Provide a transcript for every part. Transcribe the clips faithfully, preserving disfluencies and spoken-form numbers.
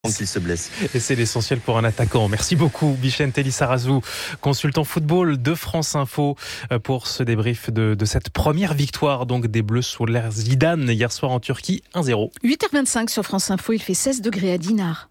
S'il se blesse. Et c'est l'essentiel pour un attaquant. Merci beaucoup, Bichente Lissarazu, consultant football de France Info, pour ce débrief de, de cette première victoire donc des Bleus sous l'ère Zidane hier soir en Turquie, un zéro. huit heures vingt-cinq sur France Info, il fait seize degrés à Dinard.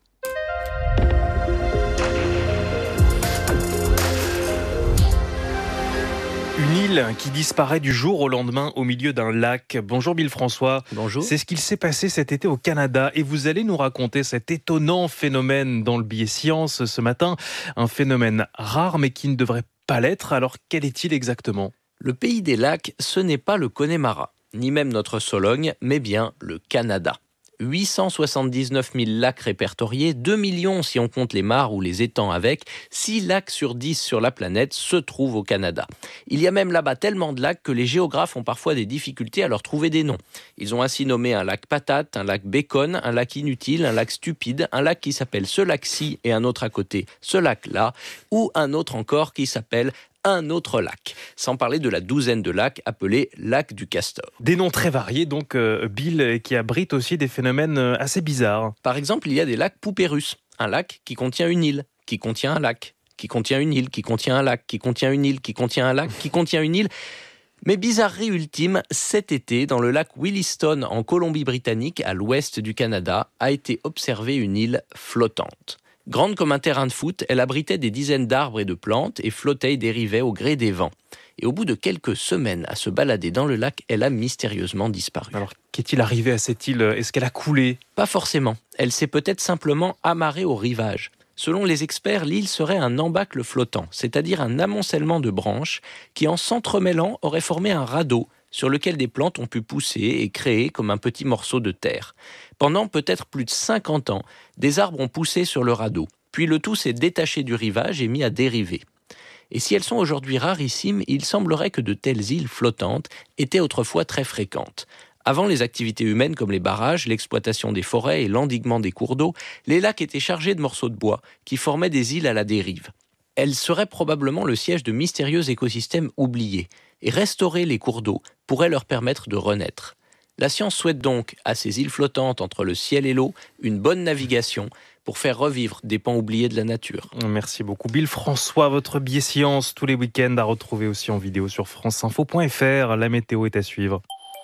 Une île qui disparaît du jour au lendemain au milieu d'un lac. Bonjour Bill François. Bonjour. C'est ce qu'il s'est passé cet été au Canada et vous allez nous raconter cet étonnant phénomène dans le billet science ce matin. Un phénomène rare mais qui ne devrait pas l'être. Alors quel est-il exactement ? Le pays des lacs, ce n'est pas le Connemara, ni même notre Sologne, mais bien le Canada. huit cent soixante-dix-neuf mille lacs répertoriés, deux millions si on compte les mares ou les étangs avec, six lacs sur dix sur la planète se trouvent au Canada. Il y a même là-bas tellement de lacs que les géographes ont parfois des difficultés à leur trouver des noms. Ils ont ainsi nommé un lac patate, un lac bacon, un lac inutile, un lac stupide, un lac qui s'appelle ce lac-ci et un autre à côté, ce lac-là, ou un autre encore qui s'appelle un autre lac, sans parler de la douzaine de lacs appelés lacs du Castor. Des noms très variés, donc euh, Bill, qui abritent aussi des phénomènes euh, assez bizarres. Par exemple, il y a des lacs poupées russes, un lac qui contient une île, qui contient un lac, qui contient une île, qui contient un lac, qui contient une île, qui contient un lac, qui contient une île. Mais bizarrerie ultime, cet été, dans le lac Williston, en Colombie-Britannique, à l'ouest du Canada, a été observée une île flottante. Grande comme un terrain de foot, elle abritait des dizaines d'arbres et de plantes et flottait et dérivait au gré des vents. Et au bout de quelques semaines à se balader dans le lac, elle a mystérieusement disparu. Alors, qu'est-il arrivé à cette île ? Est-ce qu'elle a coulé ? Pas forcément. Elle s'est peut-être simplement amarrée au rivage. Selon les experts, l'île serait un embâcle flottant, c'est-à-dire un amoncellement de branches qui, en s'entremêlant, aurait formé un radeau sur lequel des plantes ont pu pousser et créer comme un petit morceau de terre. Pendant peut-être plus de cinquante ans, des arbres ont poussé sur le radeau, puis le tout s'est détaché du rivage et mis à dériver. Et si elles sont aujourd'hui rarissimes, il semblerait que de telles îles flottantes étaient autrefois très fréquentes. Avant les activités humaines comme les barrages, l'exploitation des forêts et l'endiguement des cours d'eau, les lacs étaient chargés de morceaux de bois qui formaient des îles à la dérive. Elles seraient probablement le siège de mystérieux écosystèmes oubliés, et restaurer les cours d'eau pourrait leur permettre de renaître. La science souhaite donc à ces îles flottantes entre le ciel et l'eau une bonne navigation pour faire revivre des pans oubliés de la nature. Merci beaucoup Bill François, votre billet science tous les week-ends à retrouver aussi en vidéo sur franceinfo point fr. La météo est à suivre.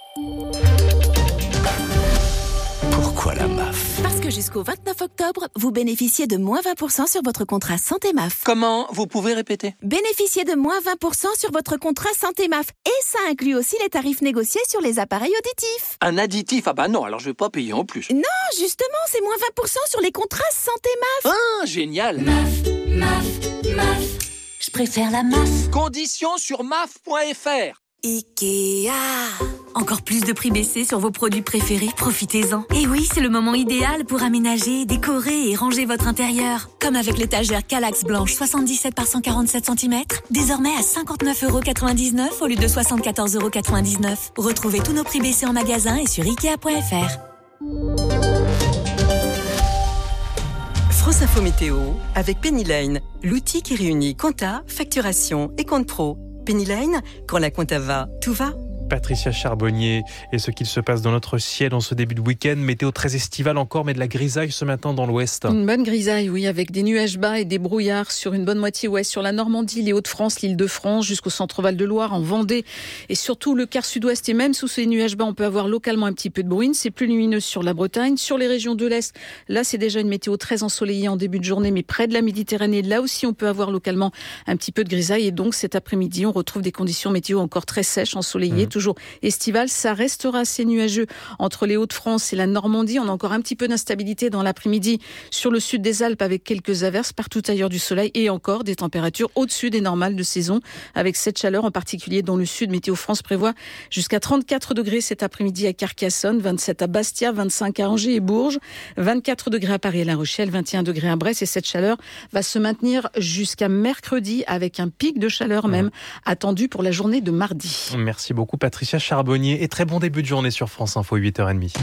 Pourquoi la M A F ? Parce que jusqu'au vingt-neuf octobre, vous bénéficiez de moins vingt pour cent sur votre contrat santé M A F. Comment ? Vous pouvez répéter ? Bénéficiez de moins vingt pour cent sur votre contrat santé M A F. Et ça inclut aussi les tarifs négociés sur les appareils auditifs. Un additif ? Ah bah non, alors je vais pas payer en plus. Non, justement, c'est moins vingt pour cent sur les contrats santé M A F. Ah, génial ! M A F, M A F, M A F. Je préfère la M A F. Conditions sur M A F point fr. Ikea. Encore plus de prix baissés sur vos produits préférés, profitez-en. Et oui, c'est le moment idéal pour aménager, décorer et ranger votre intérieur. Comme avec l'étagère Kallax blanche soixante-dix-sept par cent quarante-sept centimètres, désormais à cinquante-neuf euros quatre-vingt-dix-neuf au lieu de soixante-quatorze euros quatre-vingt-dix-neuf. Retrouvez tous nos prix baissés en magasin et sur ikea point fr. France Info Météo avec Pennyline, l'outil qui réunit compta, facturation et compte pro. Pennyline, quand la compta va, tout va. Patricia Charbonnier, et ce qu'il se passe dans notre ciel en ce début de week-end, météo très estivale encore, mais de la grisaille ce matin dans l'ouest. Une bonne grisaille, oui, avec des nuages bas et des brouillards sur une bonne moitié ouest, sur la Normandie, les Hauts-de-France, l'Île-de-France, jusqu'au centre-Val de Loire, en Vendée, et surtout le quart sud-ouest. Et même sous ces nuages bas, on peut avoir localement un petit peu de bruine. C'est plus lumineux sur la Bretagne, sur les régions de l'Est. Là, c'est déjà une météo très ensoleillée en début de journée, mais près de la Méditerranée, là aussi, on peut avoir localement un petit peu de grisaille. Et donc, cet après-midi, on retrouve des conditions météo encore très sèches, ensoleillées, mmh. toujours estivales. Ça restera assez nuageux entre les Hauts-de-France et la Normandie. On a encore un petit peu d'instabilité dans l'après-midi sur le sud des Alpes avec quelques averses, partout ailleurs du soleil et encore des températures au-dessus des normales de saison avec cette chaleur en particulier dans le sud. Météo France prévoit jusqu'à trente-quatre degrés cet après-midi à Carcassonne, vingt-sept à Bastia, vingt-cinq à Angers et Bourges, vingt-quatre degrés à Paris et La Rochelle, vingt et un degrés à Brest et cette chaleur va se maintenir jusqu'à mercredi avec un pic de chaleur même attendu pour la journée de mardi. Merci beaucoup Patricia Charbonnier. Et très bon début de journée sur France Info, huit heures trente.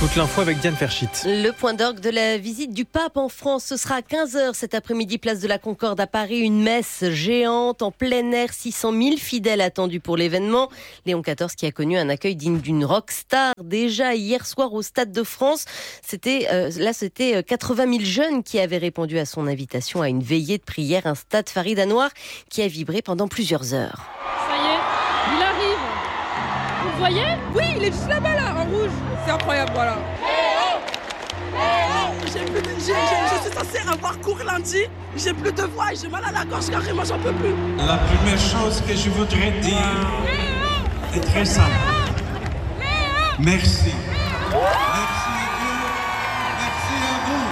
Toute l'info avec Diane Ferchit. Le point d'orgue de la visite du pape en France, ce sera à quinze heures cet après-midi, place de la Concorde à Paris. Une messe géante en plein air, six cent mille fidèles attendus pour l'événement. Léon quatorze qui a connu un accueil digne d'une rockstar déjà hier soir au Stade de France. C'était, euh, là, c'était quatre-vingt mille jeunes qui avaient répondu à son invitation à une veillée de prière, un stade Farid Anouar qui a vibré pendant plusieurs heures. Ça y est, il arrive. Vous le voyez ? Oui, il est juste là-bas, là, en rouge. C'est incroyable, voilà. J'ai plus de... j'ai, j'ai, je suis censée avoir cours lundi. J'ai plus de voix et j'ai mal à la gorge carrément, j'en peux plus. La première chose que je voudrais dire est très simple. Merci. Merci à Dieu. Merci à vous.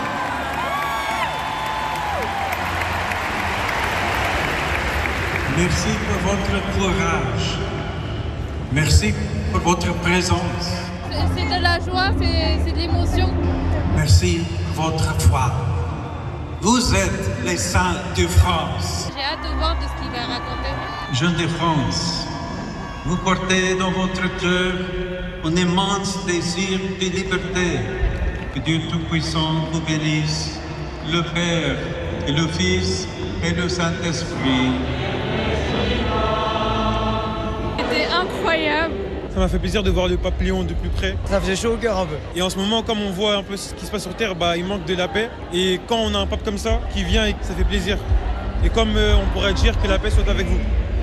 Merci pour votre courage. Merci pour votre présence. C'est de la joie, c'est, c'est de l'émotion. Merci pour votre foi. Vous êtes les saints de France. J'ai hâte de voir de ce qu'il va raconter. Jeunes de France, vous portez dans votre cœur un immense désir de liberté. Que Dieu Tout-Puissant vous bénisse, le Père et le Fils et le Saint-Esprit. C'était incroyable. Ça m'a fait plaisir de voir le pape Léon de plus près. Ça faisait chaud au cœur un peu. Et en ce moment, comme on voit un peu ce qui se passe sur Terre, bah, il manque de la paix. Et quand on a un pape comme ça, qui vient et que ça fait plaisir. Et comme euh, on pourrait dire que la paix soit avec vous.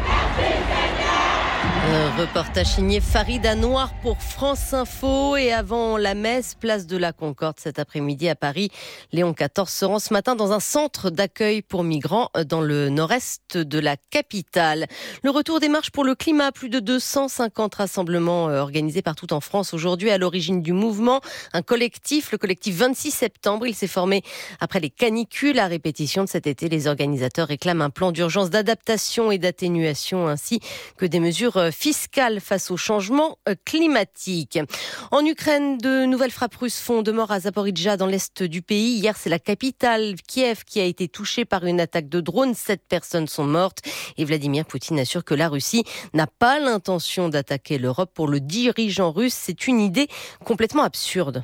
Un reportage signé Farid Anouar pour France Info. Et avant la messe, place de la Concorde cet après-midi à Paris, Léon quatorze se rend ce matin dans un centre d'accueil pour migrants dans le nord-est de la capitale. Le retour des marches pour le climat, plus de deux cent cinquante rassemblements organisés partout en France aujourd'hui. À l'origine du mouvement, un collectif, le collectif vingt-six septembre. Il s'est formé après les canicules à répétition de cet été. Les organisateurs réclament un plan d'urgence d'adaptation et d'atténuation ainsi que des mesures fiscales face au changement climatique. En Ukraine, de nouvelles frappes russes font deux morts à Zaporijjia dans l'est du pays. Hier, c'est la capitale, Kiev, qui a été touchée par une attaque de drone. Sept personnes sont mortes et Vladimir Poutine assure que la Russie n'a pas l'intention d'attaquer l'Europe. Pour le dirigeant russe, c'est une idée complètement absurde.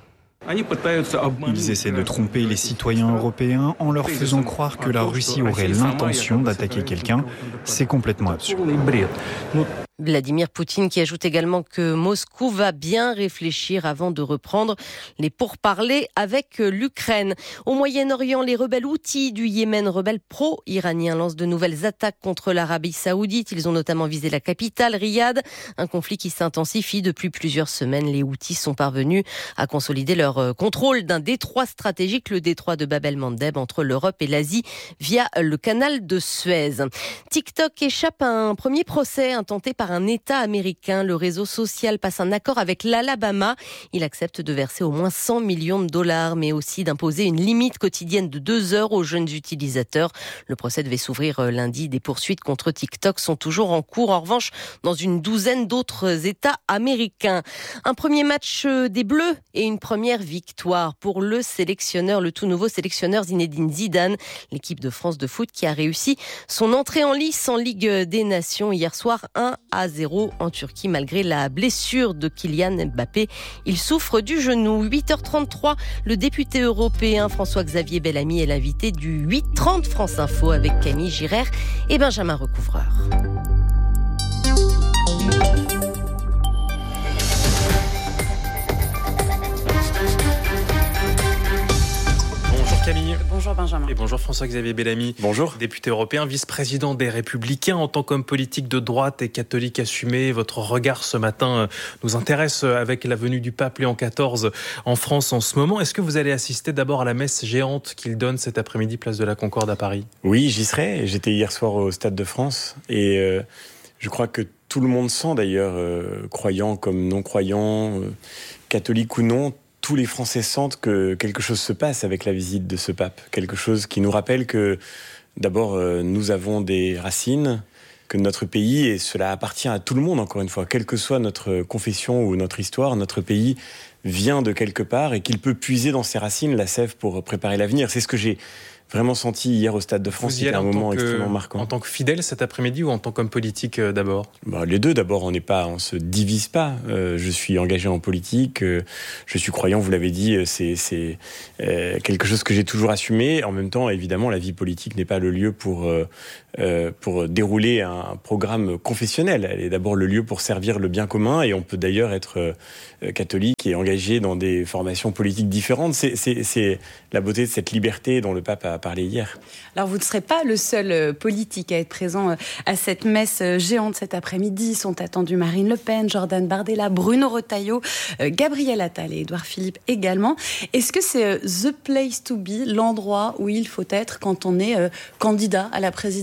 Ils essaient de tromper les citoyens européens en leur faisant croire que la Russie aurait l'intention d'attaquer quelqu'un. C'est complètement absurde. Vladimir Poutine qui ajoute également que Moscou va bien réfléchir avant de reprendre les pourparlers avec l'Ukraine. Au Moyen-Orient, les rebelles houthis du Yémen, rebelles pro-iraniens, lancent de nouvelles attaques contre l'Arabie Saoudite. Ils ont notamment visé la capitale, Riyad. Un conflit qui s'intensifie depuis plusieurs semaines. Les houthis sont parvenus à consolider leur contrôle d'un détroit stratégique, le détroit de Bab el-Mandeb, entre l'Europe et l'Asie via le canal de Suez. TikTok échappe à un premier procès intenté par un État américain. Le réseau social passe un accord avec l'Alabama. Il accepte de verser au moins cent millions de dollars, mais aussi d'imposer une limite quotidienne de deux heures aux jeunes utilisateurs. Le procès devait s'ouvrir lundi. Des poursuites contre TikTok sont toujours en cours. En revanche, dans une douzaine d'autres États américains. Un premier match des Bleus et une première victoire pour le sélectionneur, le tout nouveau sélectionneur Zinedine Zidane. L'équipe de France de foot qui a réussi son entrée en lice en Ligue des Nations hier soir, un à zéro en Turquie malgré la blessure de Kylian Mbappé. Il souffre du genou. huit heures trente-trois, le député européen François-Xavier Bellamy est l'invité du huit heures trente France Info avec Camille Girard et Benjamin Recouvreur. Camille. Bonjour Benjamin. Et bonjour François-Xavier Bellamy. Bonjour. Député européen, vice-président des Républicains. En tant qu'homme politique de droite et catholique assumé, votre regard ce matin nous intéresse avec la venue du pape Léon quatorze en France en ce moment. Est-ce que vous allez assister d'abord à la messe géante qu'il donne cet après-midi, place de la Concorde à Paris ? Oui, j'y serai. J'étais hier soir au Stade de France et euh, je crois que tout le monde sent d'ailleurs, euh, croyants comme non-croyants, euh, catholiques ou non, tous les Français sentent que quelque chose se passe avec la visite de ce pape. Quelque chose qui nous rappelle que, d'abord, euh, nous avons des racines, que notre pays, et cela appartient à tout le monde, encore une fois, quelle que soit notre confession ou notre histoire, notre pays vient de quelque part et qu'il peut puiser dans ses racines la sève pour préparer l'avenir. C'est ce que j'ai vraiment senti hier au Stade de France. C'était un moment que, extrêmement marquant. En tant que fidèle cet après-midi ou en tant qu'homme politique euh, d'abord ? Bah, les deux. D'abord, on n'est pas, on se divise pas. Euh, je suis engagé en politique, euh, je suis croyant. Vous l'avez dit, c'est, c'est euh, quelque chose que j'ai toujours assumé. En même temps, évidemment, la vie politique n'est pas le lieu pour euh, euh, pour dérouler un programme confessionnel. Elle est d'abord le lieu pour servir le bien commun. Et on peut d'ailleurs être euh, catholique et engagé dans des formations politiques différentes. C'est, c'est, c'est la beauté de cette liberté dont le pape a parlé hier. Alors vous ne serez pas le seul politique à être présent à cette messe géante cet après-midi. Sont attendus Marine Le Pen, Jordan Bardella, Bruno Retailleau, Gabriel Attal et Édouard Philippe également. Est-ce que c'est the place to be, l'endroit où il faut être quand on est candidat à la présidentielle ?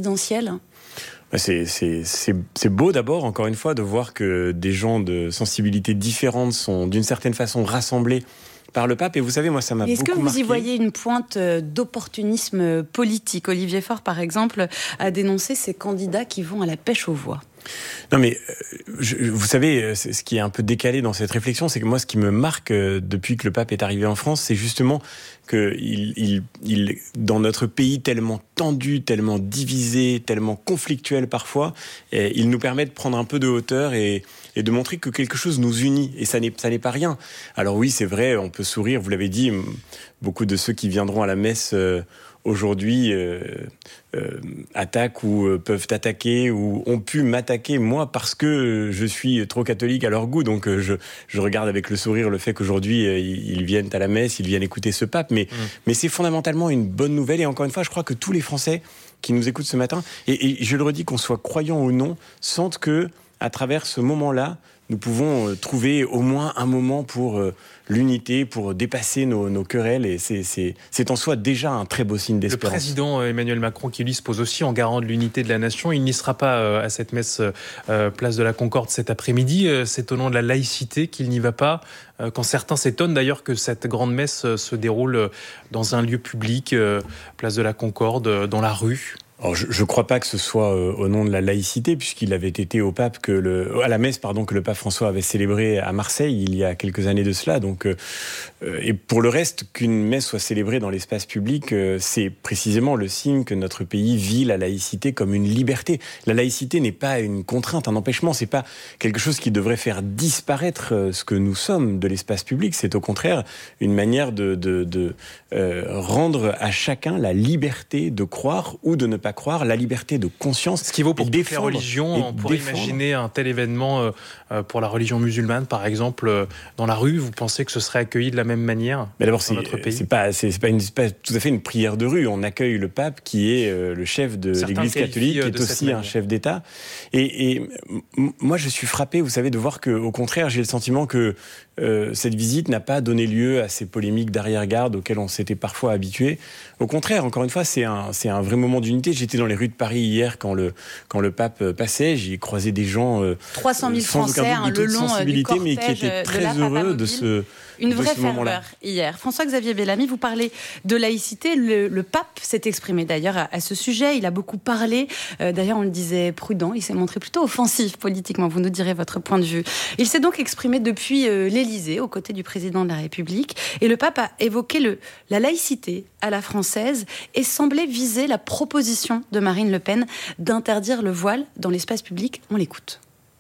C'est, c'est, c'est, c'est beau d'abord, encore une fois, de voir que des gens de sensibilités différentes sont d'une certaine façon rassemblés par le pape. Et vous savez, moi, ça m'a Est-ce beaucoup que vous marqué. y voyez une pointe d'opportunisme politique ? Olivier Faure, par exemple, a dénoncé ces candidats qui vont à la pêche aux voix. Non mais, je, vous savez, ce qui est un peu décalé dans cette réflexion, c'est que moi, ce qui me marque depuis que le pape est arrivé en France, c'est justement que il, il, il, dans notre pays tellement tendu, tellement divisé, tellement conflictuel parfois, il nous permet de prendre un peu de hauteur et, et de montrer que quelque chose nous unit. Et ça n'est, ça n'est pas rien. Alors oui, c'est vrai, on peut sourire, vous l'avez dit, beaucoup de ceux qui viendront à la messe euh, aujourd'hui euh, euh, attaquent ou euh, peuvent attaquer ou ont pu m'attaquer moi parce que je suis trop catholique à leur goût. Donc euh, je, je regarde avec le sourire le fait qu'aujourd'hui euh, ils viennent à la messe, ils viennent écouter ce pape. Mais, mmh. mais c'est fondamentalement une bonne nouvelle. Et encore une fois, je crois que tous les Français qui nous écoutent ce matin, et, et je le redis, qu'on soit croyant ou non, sentent que à travers ce moment-là, nous pouvons euh, trouver au moins un moment pour euh, l'unité, pour dépasser nos, nos querelles. Et c'est, c'est, c'est en soi déjà un très beau signe d'espérance. Le président Emmanuel Macron, qui lui se pose aussi en garant de l'unité de la nation, il n'y sera pas euh, à cette messe euh, place de la Concorde cet après-midi. Euh, c'est au nom de la laïcité qu'il n'y va pas. Euh, quand certains s'étonnent d'ailleurs que cette grande messe euh, se déroule dans un lieu public, euh, place de la Concorde, euh, dans la rue. Alors, je ne crois pas que ce soit euh, au nom de la laïcité, puisqu'il avait été au pape que le, à la messe pardon, que le pape François avait célébrée à Marseille il y a quelques années de cela. Donc, euh, et pour le reste, qu'une messe soit célébrée dans l'espace public, euh, c'est précisément le signe que notre pays vit la laïcité comme une liberté. La laïcité n'est pas une contrainte, un empêchement. C'est pas quelque chose qui devrait faire disparaître euh, ce que nous sommes de l'espace public. C'est au contraire une manière de, de, de euh, rendre à chacun la liberté de croire ou de ne pas croire, la liberté de conscience. Ce qui vaut pour toutes les religions. On pourrait défendre. imaginer un tel événement euh, pour la religion musulmane, par exemple, euh, dans la rue. Vous pensez que ce serait accueilli de la même manière Mais d'abord, dans c'est, notre pays ? c'est pas, c'est, c'est pas, une, c'est pas tout à fait une prière de rue. On accueille le pape qui est euh, le chef de Certains l'Église catholique, qui est aussi un manière. chef d'État. Et, et m- moi, je suis frappé, vous savez, de voir que, au contraire, j'ai le sentiment que euh, cette visite n'a pas donné lieu à ces polémiques d'arrière-garde auxquelles on s'était parfois habitué. Au contraire, encore une fois, c'est un, c'est un vrai moment d'unité. J'étais dans les rues de Paris hier quand le quand le pape passait. J'ai croisé des gens euh, trois cent mille sans Français aucun doute, le de long sensibilité, du mais qui étaient très heureux de ce Une de vraie ce moment-là. ferveur hier. François-Xavier Bellamy, vous parlez de laïcité. Le, le pape s'est exprimé d'ailleurs à, à ce sujet. Il a beaucoup parlé. Euh, d'ailleurs, on le disait prudent. Il s'est montré plutôt offensif politiquement. Vous nous direz votre point de vue. Il s'est donc exprimé depuis euh, l'Élysée, aux côtés du président de la République. Et le pape a évoqué le, la laïcité à la française et semblait viser la proposition de Marine Le Pen d'interdire le voile dans l'espace public. On l'écoute.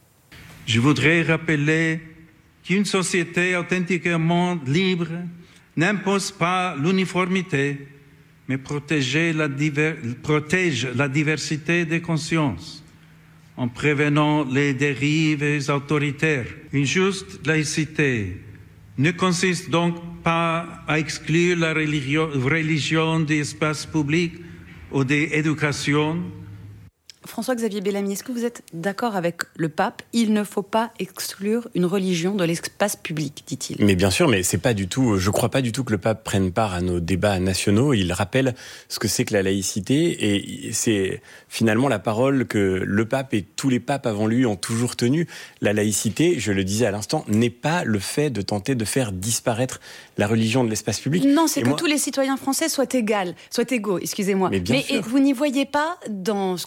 Je voudrais rappeler qu'une société authentiquement libre n'impose pas l'uniformité, mais protège la, diver... protège la diversité des consciences en prévenant les dérives autoritaires. Une juste laïcité ne consiste donc pas à exclure la religion, religion des espaces publics ou des éducations. François-Xavier Bellamy, est-ce que vous êtes d'accord avec le pape ? Il ne faut pas exclure une religion de l'espace public, dit-il. Mais bien sûr, mais c'est pas du tout. Je crois pas du tout que le pape prenne part à nos débats nationaux. Il rappelle ce que c'est que la laïcité, et c'est finalement la parole que le pape et tous les papes avant lui ont toujours tenue. La laïcité, je le disais à l'instant, n'est pas le fait de tenter de faire disparaître la religion de l'espace public. Non, c'est et que moi... tous les citoyens français soient égaux, soient égaux, excusez-moi. Mais, bien mais sûr. vous n'y voyez pas dans ce qu'on vient d'entendre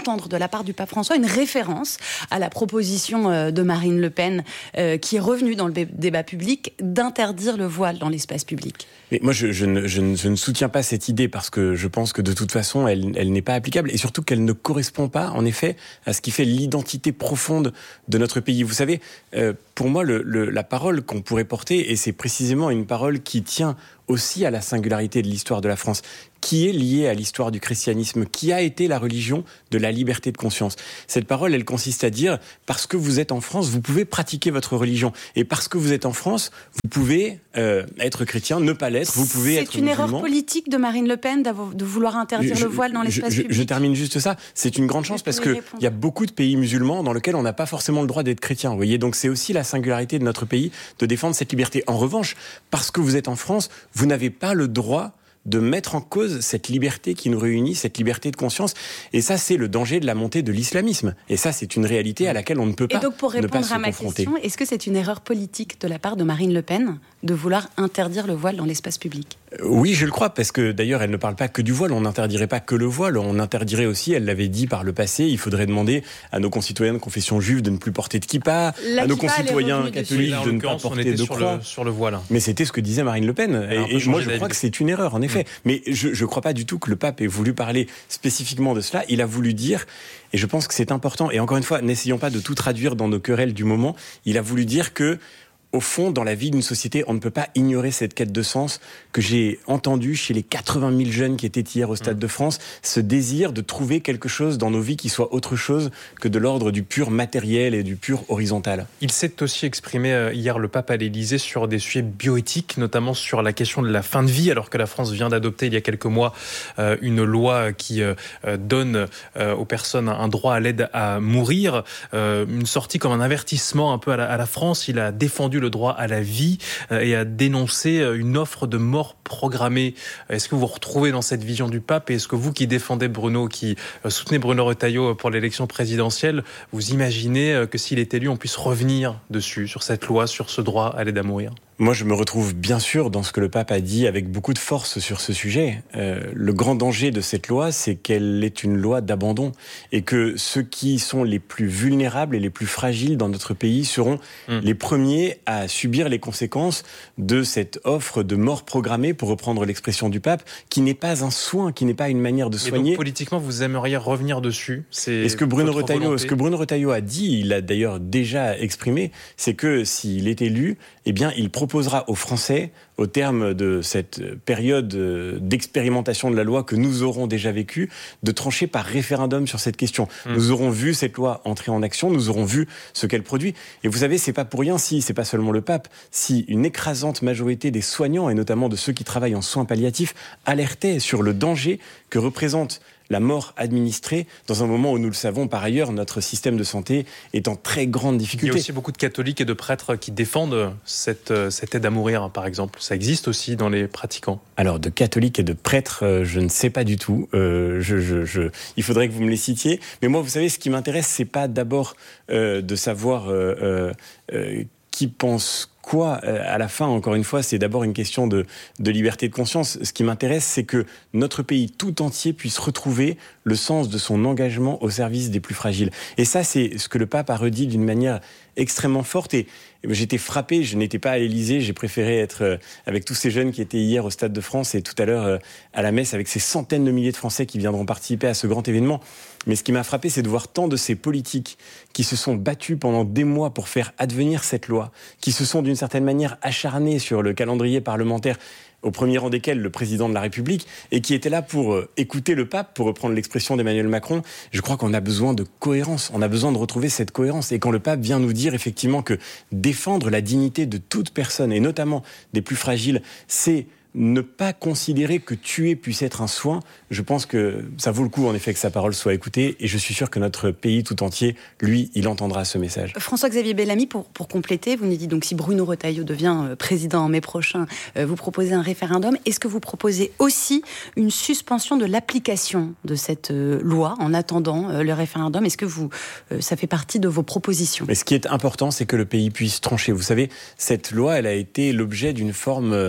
entendre de la part du pape François une référence à la proposition de Marine Le Pen, euh, qui est revenue dans le b- débat public, d'interdire le voile dans l'espace public. Mais moi, je, je, ne, je, ne, je ne soutiens pas cette idée parce que je pense que de toute façon, elle, elle n'est pas applicable et surtout qu'elle ne correspond pas, en effet, à ce qui fait l'identité profonde de notre pays. Vous savez, euh, pour moi, le, le, la parole qu'on pourrait porter, et c'est précisément une parole qui tient aussi à la singularité de l'histoire de la France, qui est liée à l'histoire du christianisme, qui a été la religion de la liberté de conscience. Cette parole, elle consiste à dire, parce que vous êtes en France, vous pouvez pratiquer votre religion. Et parce que vous êtes en France, vous pouvez euh, être chrétien, ne pas l'être, vous pouvez c'est être C'est une musulman. erreur politique de Marine Le Pen de vouloir interdire je, le voile dans l'espace je, public. Je termine juste ça. C'est une grande chance parce qu'il y a beaucoup de pays musulmans dans lesquels on n'a pas forcément le droit d'être chrétien. Vous voyez, donc c'est aussi la singularité de notre pays de défendre cette liberté. En revanche, parce que vous êtes en France, vous n'avez pas le droit de mettre en cause cette liberté qui nous réunit, cette liberté de conscience. Et ça, c'est le danger de la montée de l'islamisme. Et ça, c'est une réalité à laquelle on ne peut pas ne pas se confronter. Et donc, pour répondre à ma question, est-ce que c'est une erreur politique de la part de Marine Le Pen de vouloir interdire le voile dans l'espace public ? Oui, je le crois, parce que d'ailleurs, elle ne parle pas que du voile. On n'interdirait pas que le voile. On interdirait aussi, elle l'avait dit par le passé, il faudrait demander à nos concitoyens de confession juive de ne plus porter de kippa, la à nos kippa, concitoyens catholiques là, de ne pas porter de sur croix. Le, sur le voile. Mais c'était ce que disait Marine Le Pen. Alors, et, et moi, je crois que c'est une erreur, en effet. Mmh. Mais je ne crois pas du tout que le pape ait voulu parler spécifiquement de cela. Il a voulu dire, et je pense que c'est important, et encore une fois, n'essayons pas de tout traduire dans nos querelles du moment, il a voulu dire que au fond, dans la vie d'une société, on ne peut pas ignorer cette quête de sens que j'ai entendue chez les quatre-vingt mille jeunes qui étaient hier au Stade de France, ce désir de trouver quelque chose dans nos vies qui soit autre chose que de l'ordre du pur matériel et du pur horizontal. Il s'est aussi exprimé hier, le pape, à l'Élysée, sur des sujets bioéthiques, notamment sur la question de la fin de vie, alors que la France vient d'adopter il y a quelques mois euh, une loi qui euh, donne euh, aux personnes un droit à l'aide à mourir, euh, une sortie comme un avertissement un peu à la, à la France. Il a défendu le droit à la vie et a dénoncé une offre de mort programmée. Est-ce que vous vous retrouvez dans cette vision du pape et est-ce que vous qui défendez Bruno, qui soutenez Bruno Retailleau pour l'élection présidentielle, vous imaginez que s'il est élu, on puisse revenir dessus, sur cette loi, sur ce droit à l'aide à mourir ? Moi, je me retrouve bien sûr dans ce que le pape a dit avec beaucoup de force sur ce sujet. Euh, le grand danger de cette loi, c'est qu'elle est une loi d'abandon et que ceux qui sont les plus vulnérables et les plus fragiles dans notre pays seront mmh. les premiers à subir les conséquences de cette offre de mort programmée, pour reprendre l'expression du pape, qui n'est pas un soin, qui n'est pas une manière de soigner. Et donc, politiquement, vous aimeriez revenir dessus ? C'est et ce que Bruno Retailleau, ce que Bruno Retailleau a dit, il l'a d'ailleurs déjà exprimé, c'est que s'il est élu, eh bien, il proposera aux Français, au terme de cette période d'expérimentation de la loi que nous aurons déjà vécue, de trancher par référendum sur cette question. Mmh. Nous aurons vu cette loi entrer en action, nous aurons vu ce qu'elle produit. Et vous savez, c'est pas pour rien si, c'est pas seulement le pape, si une écrasante majorité des soignants, et notamment de ceux qui travaillent en soins palliatifs, alertaient sur le danger que représente la mort administrée, dans un moment où, nous le savons par ailleurs, notre système de santé est en très grande difficulté. Il y a aussi beaucoup de catholiques et de prêtres qui défendent cette, cette aide à mourir, par exemple. Ça existe aussi dans les pratiquants. Alors, de catholiques et de prêtres, je ne sais pas du tout. Euh, je, je, je... Il faudrait que vous me les citiez. Mais moi, vous savez, ce qui m'intéresse, c'est pas d'abord euh, de savoir euh, euh, euh, qui pense quoi. À la fin, encore une fois, c'est d'abord une question de, de liberté de conscience. Ce qui m'intéresse, c'est que notre pays tout entier puisse retrouver le sens de son engagement au service des plus fragiles. Et ça, c'est ce que le pape a redit d'une manière extrêmement forte. Et j'étais frappé, je n'étais pas à l'Élysée, j'ai préféré être avec tous ces jeunes qui étaient hier au Stade de France et tout à l'heure à la messe avec ces centaines de milliers de Français qui viendront participer à ce grand événement. Mais ce qui m'a frappé, c'est de voir tant de ces politiques qui se sont battus pendant des mois pour faire advenir cette loi, qui se sont d'une certaine manière acharnés sur le calendrier parlementaire, au premier rang desquels le président de la République, et qui était là pour euh, écouter le pape, pour reprendre l'expression d'Emmanuel Macron. Je crois qu'on a besoin de cohérence, on a besoin de retrouver cette cohérence. Et quand le pape vient nous dire effectivement que défendre la dignité de toute personne, et notamment des plus fragiles, c'est ne pas considérer que tuer puisse être un soin, je pense que ça vaut le coup en effet que sa parole soit écoutée, et je suis sûr que notre pays tout entier, lui, il entendra ce message. François-Xavier Bellamy, pour, pour compléter, vous nous dites donc si Bruno Retailleau devient président en mai prochain, vous proposez un référendum. Est-ce que vous proposez aussi une suspension de l'application de cette loi en attendant le référendum ? Est-ce que vous, ça fait partie de vos propositions ? Mais ce qui est important, c'est que le pays puisse trancher. Vous savez, cette loi, elle a été l'objet d'une forme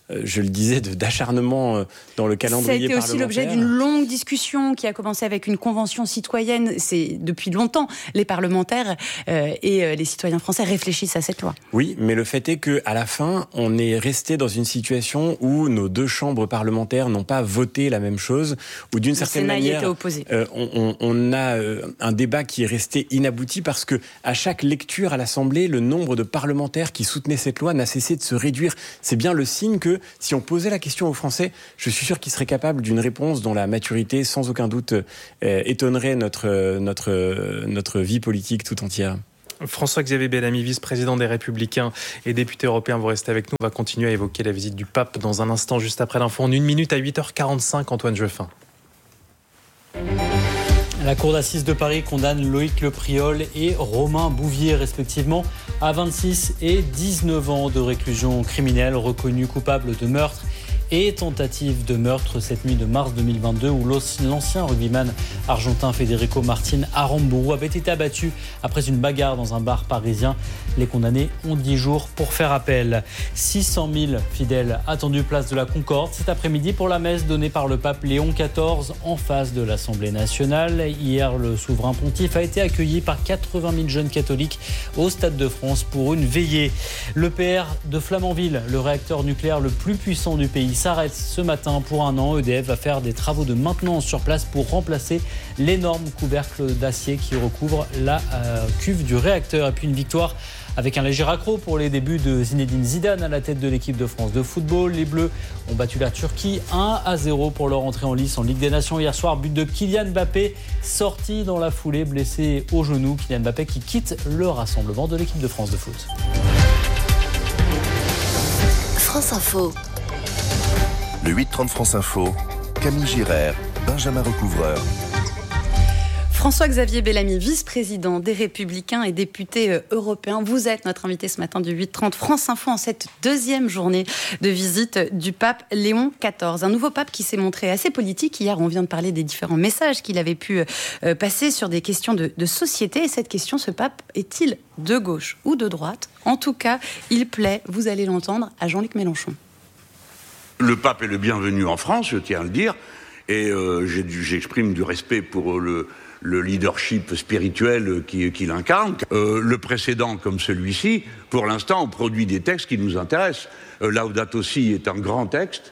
je le disais, de, d'acharnement dans le calendrier parlementaire. Ça a été aussi l'objet d'une longue discussion qui a commencé avec une convention citoyenne. C'est depuis longtemps, les parlementaires euh, et les citoyens français réfléchissent à cette loi. Oui, mais le fait est qu'à la fin, on est resté dans une situation où nos deux chambres parlementaires n'ont pas voté la même chose, ou d'une le certaine Sénat manière, y était opposé. Euh, on, on, on a euh, un débat qui est resté inabouti parce que à chaque lecture à l'Assemblée, le nombre de parlementaires qui soutenaient cette loi n'a cessé de se réduire. C'est bien le signe que si on posait la question aux Français, je suis sûr qu'ils seraient capables d'une réponse dont la maturité, sans aucun doute, euh, étonnerait notre, notre, notre vie politique tout entière. François-Xavier Bellamy, vice-président des Républicains et député européen, vous restez avec nous. On va continuer à évoquer la visite du pape dans un instant, juste après l'info. En une minute à huit heures quarante-cinq, Antoine Jeuffin. La cour d'assises de Paris condamne Loïc Le Priol et Romain Bouvier, respectivement, à vingt-six et dix-neuf ans de réclusion criminelle, reconnus coupables de meurtre et tentative de meurtre cette nuit de mars deux mille vingt-deux où l'ancien rugbyman argentin Federico Martin Aramburu avait été abattu après une bagarre dans un bar parisien. Les condamnés ont dix jours pour faire appel. six cent mille fidèles attendus place de la Concorde cet après-midi pour la messe donnée par le pape Léon quatorze en face de l'Assemblée nationale. Hier, le souverain pontife a été accueilli par quatre-vingt mille jeunes catholiques au Stade de France pour une veillée. Le P R de Flamanville, le réacteur nucléaire le plus puissant du pays, s'arrête ce matin pour un an. E D F va faire des travaux de maintenance sur place pour remplacer l'énorme couvercle d'acier qui recouvre la euh, cuve du réacteur. Et puis une victoire avec un léger accroc pour les débuts de Zinedine Zidane à la tête de l'équipe de France de football. Les Bleus ont battu la Turquie un à zéro pour leur entrée en lice en Ligue des Nations hier soir. But de Kylian Mbappé, sorti dans la foulée, blessé au genou. Kylian Mbappé qui quitte le rassemblement de l'équipe de France de foot. France Info. Le huit trente France Info, Camille Girard, Benjamin Recouvreur. François-Xavier Bellamy, vice-président des Républicains et député européen. Vous êtes notre invité ce matin du huit trente France Info en cette deuxième journée de visite du pape Léon quatorze. Un nouveau pape qui s'est montré assez politique. Hier, on vient de parler des différents messages qu'il avait pu passer sur des questions de, de société. Et cette question, ce pape est-il de gauche ou de droite ? En tout cas, il plaît, vous allez l'entendre, à Jean-Luc Mélenchon. Le pape est le bienvenu en France, je tiens à le dire, et euh, j'ai du, j'exprime du respect pour le, le leadership spirituel qu'il qui incarne. Euh, le précédent, comme celui-ci, pour l'instant, on produit des textes qui nous intéressent. Euh, Laudato Si est un grand texte,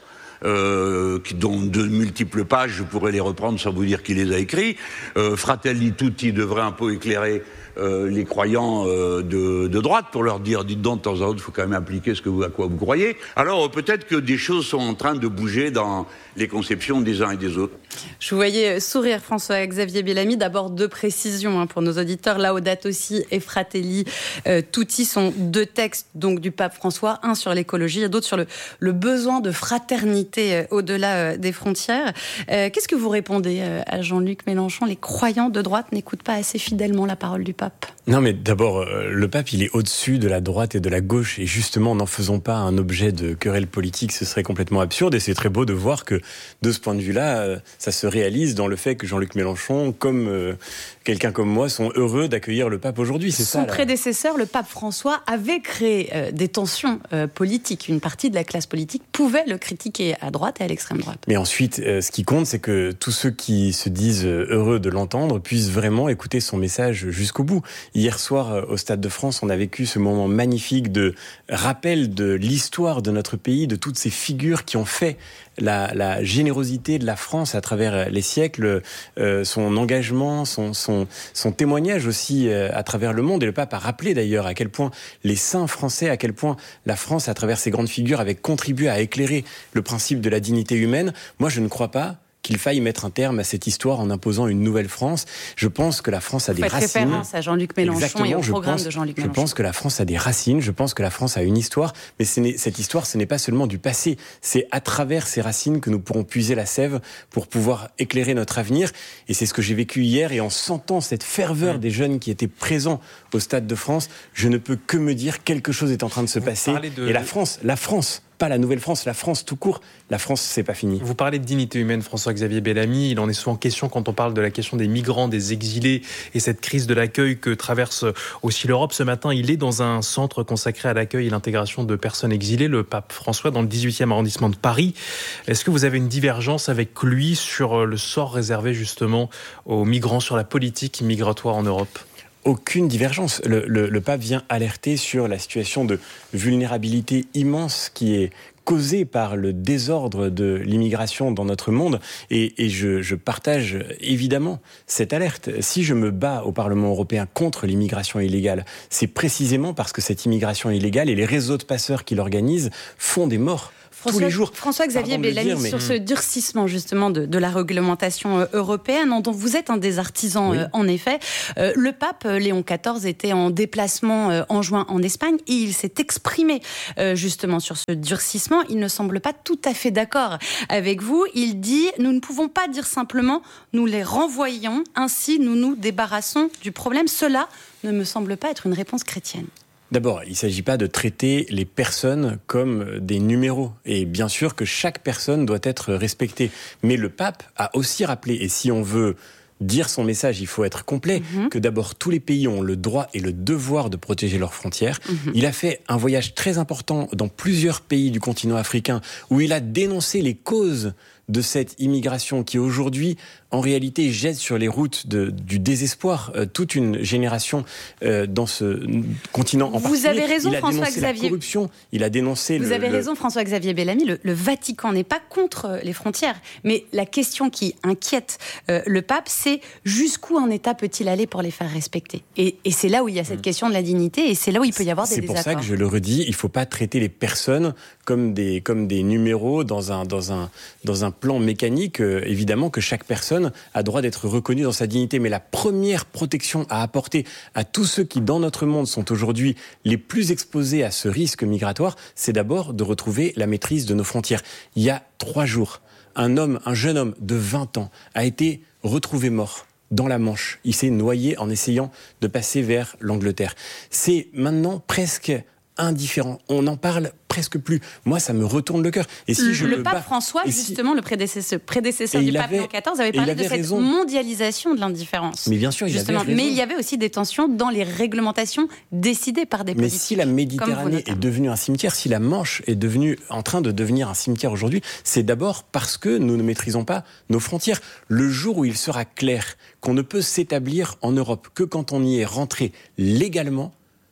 euh, qui, dont de multiples pages, je pourrais les reprendre sans vous dire qui les a écrits. Euh, Fratelli Tutti devrait un peu éclairer Euh, les croyants euh, de, de droite pour leur dire, dites donc, de temps en temps, il faut quand même appliquer ce que vous, à quoi vous croyez. Alors, euh, peut-être que des choses sont en train de bouger dans les conceptions des uns et des autres. Je vous voyais sourire, François-Xavier Bellamy. D'abord, deux précisions hein, pour nos auditeurs. Laudato Si et Fratelli euh, Tutti sont deux textes donc, du pape François, un sur l'écologie et d'autres sur le, le besoin de fraternité euh, au-delà euh, des frontières. Euh, qu'est-ce que vous répondez euh, à Jean-Luc Mélenchon ? Les croyants de droite n'écoutent pas assez fidèlement la parole du pape. Non, mais d'abord, euh, le pape, il est au-dessus de la droite et de la gauche. Et justement, n'en faisons pas un objet de querelle politique, ce serait complètement absurde. Et c'est très beau de voir que, de ce point de vue-là, euh, ça se réalise dans le fait que Jean-Luc Mélenchon, comme euh, quelqu'un comme moi, sont heureux d'accueillir le pape aujourd'hui. C'est Son ça, prédécesseur, le pape François, avait créé euh, des tensions euh, politiques. Une partie de la classe politique pouvait le critiquer à droite et à l'extrême droite. Mais ensuite, euh, ce qui compte, c'est que tous ceux qui se disent heureux de l'entendre puissent vraiment écouter son message jusqu'au bout. Hier soir, au Stade de France, on a vécu ce moment magnifique de rappel de l'histoire de notre pays, de toutes ces figures qui ont fait la, la générosité de la France à travers les siècles, euh, son engagement, son, son, son témoignage aussi euh, à travers le monde. Et le pape a rappelé d'ailleurs à quel point les saints français, à quel point la France, à travers ces grandes figures, avait contribué à éclairer le principe de la dignité humaine. Moi, je ne crois pas qu'il faille mettre un terme à cette histoire en imposant une nouvelle France. Je pense que la France a des racines. Faites référence à Jean-Luc Mélenchon. Exactement, et au programme pense, de Jean-Luc je Mélenchon. Je pense que la France a des racines, je pense que la France a une histoire, mais ce n'est, cette histoire, ce n'est pas seulement du passé. C'est à travers ces racines que nous pourrons puiser la sève pour pouvoir éclairer notre avenir. Et c'est ce que j'ai vécu hier. Et en sentant cette ferveur mmh. des jeunes qui étaient présents au Stade de France, je ne peux que me dire quelque chose est en train de se Vous passer. De... Et la France, la France pas la nouvelle France, la France tout court. La France, c'est pas fini. Vous parlez de dignité humaine, François-Xavier Bellamy. Il en est souvent question quand on parle de la question des migrants, des exilés et cette crise de l'accueil que traverse aussi l'Europe. Ce matin, il est dans un centre consacré à l'accueil et l'intégration de personnes exilées, le pape François, dans le dix-huitième arrondissement de Paris. Est-ce que vous avez une divergence avec lui sur le sort réservé justement aux migrants, sur la politique migratoire en Europe ? Aucune divergence. Le, le, le pape vient alerter sur la situation de vulnérabilité immense qui est causée par le désordre de l'immigration dans notre monde. Et, et je, je partage évidemment cette alerte. Si je me bats au Parlement européen contre l'immigration illégale, c'est précisément parce que cette immigration illégale et les réseaux de passeurs qui l'organisent font des morts. François, tous les jours. François-Xavier Bellamy, dire, mais... sur ce durcissement justement de, de la réglementation européenne, dont vous êtes un des artisans, oui. euh, en effet. Euh, le pape Léon quatorze était en déplacement euh, en juin en Espagne et il s'est exprimé euh, justement sur ce durcissement. Il ne semble pas tout à fait d'accord avec vous. Il dit « Nous ne pouvons pas dire simplement « nous les renvoyons, ainsi nous nous débarrassons du problème ». Cela ne me semble pas être une réponse chrétienne. D'abord, il ne s'agit pas de traiter les personnes comme des numéros. Et bien sûr que chaque personne doit être respectée. Mais le pape a aussi rappelé, et si on veut dire son message, il faut être complet, mmh. que d'abord tous les pays ont le droit et le devoir de protéger leurs frontières. Mmh. Il a fait un voyage très important dans plusieurs pays du continent africain où il a dénoncé les causes de cette immigration qui aujourd'hui, en réalité, jette sur les routes de, du désespoir euh, toute une génération euh, dans ce continent en particulier. Vous avez raison, il a François-Xavier. dénoncé la corruption, il a dénoncé... Vous le, avez le... raison, François-Xavier Bellamy, le, le Vatican n'est pas contre les frontières. Mais la question qui inquiète euh, le pape, c'est jusqu'où un État peut-il aller pour les faire respecter ? Et, et c'est là où il y a cette mmh. question de la dignité, et c'est là où il peut y avoir des c'est désaccords. C'est pour ça que je le redis, il ne faut pas traiter les personnes comme des, comme des numéros dans un, dans un, dans un plan mécanique. Euh, évidemment que chaque personne a droit d'être reconnue dans sa dignité. Mais la première protection à apporter à tous ceux qui, dans notre monde, sont aujourd'hui les plus exposés à ce risque migratoire, c'est d'abord de retrouver la maîtrise de nos frontières. Il y a trois jours, un homme, un jeune homme de vingt ans, a été retrouvé mort dans la Manche. Il s'est noyé en essayant de passer vers l'Angleterre. C'est maintenant presque indifférent. On n'en parle presque plus. Moi, ça me retourne le cœur. Et si le je le me pape bats, François, si... justement, le prédécesseur, prédécesseur du pape avait, Léon quatorze, avait parlé de cette raison. mondialisation de l'indifférence. Mais bien sûr, il justement. avait raison. Mais il y avait aussi des tensions dans les réglementations décidées par des Mais politiques. Mais si la Méditerranée est devenue un cimetière, si la Manche est devenue, en train de devenir un cimetière aujourd'hui, c'est d'abord parce que nous ne maîtrisons pas nos frontières. Le jour où il sera clair qu'on ne peut s'établir en Europe que quand on y est rentré légalement,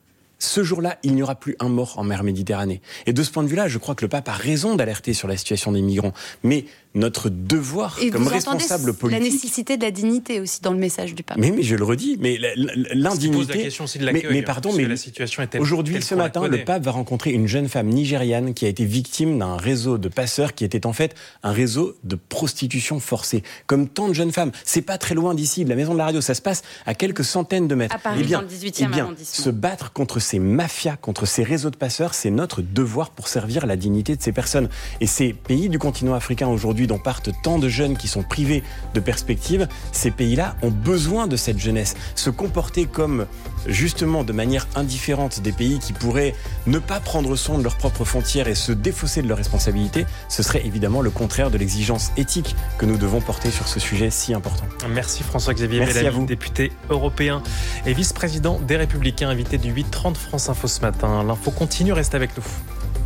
ce jour-là, il n'y aura plus un mort en mer Méditerranée. Et de ce point de vue-là, je crois que le pape a raison d'alerter sur la situation des migrants. Mais notre devoir, et comme vous responsable politique... la nécessité de la dignité aussi dans le message du pape. Mais, mais je le redis, mais l'indignité... pose la question aussi de l'accueil. Mais, mais pardon, mais la situation est telle, aujourd'hui, telle ce matin, le pape va rencontrer une jeune femme nigériane qui a été victime d'un réseau de passeurs qui était en fait un réseau de prostitution forcée. Comme tant de jeunes femmes. C'est pas très loin d'ici, de la maison de la radio. Ça se passe à quelques centaines de mètres. À Paris, eh bien, dans le dix-huitième eh bien, arrondissement. Se battre contre ces mafias, contre ces réseaux de passeurs, c'est notre devoir pour servir la dignité de ces personnes. Et ces pays du continent africain aujourd'hui dont partent tant de jeunes qui sont privés de perspectives, ces pays-là ont besoin de cette jeunesse. Se comporter comme, justement, de manière indifférente des pays qui pourraient ne pas prendre soin de leurs propres frontières et se défausser de leurs responsabilités, ce serait évidemment le contraire de l'exigence éthique que nous devons porter sur ce sujet si important. Merci François-Xavier Bellamy, député européen et vice-président des Républicains, invité du huit trente France Info ce matin. L'info continue, reste avec nous.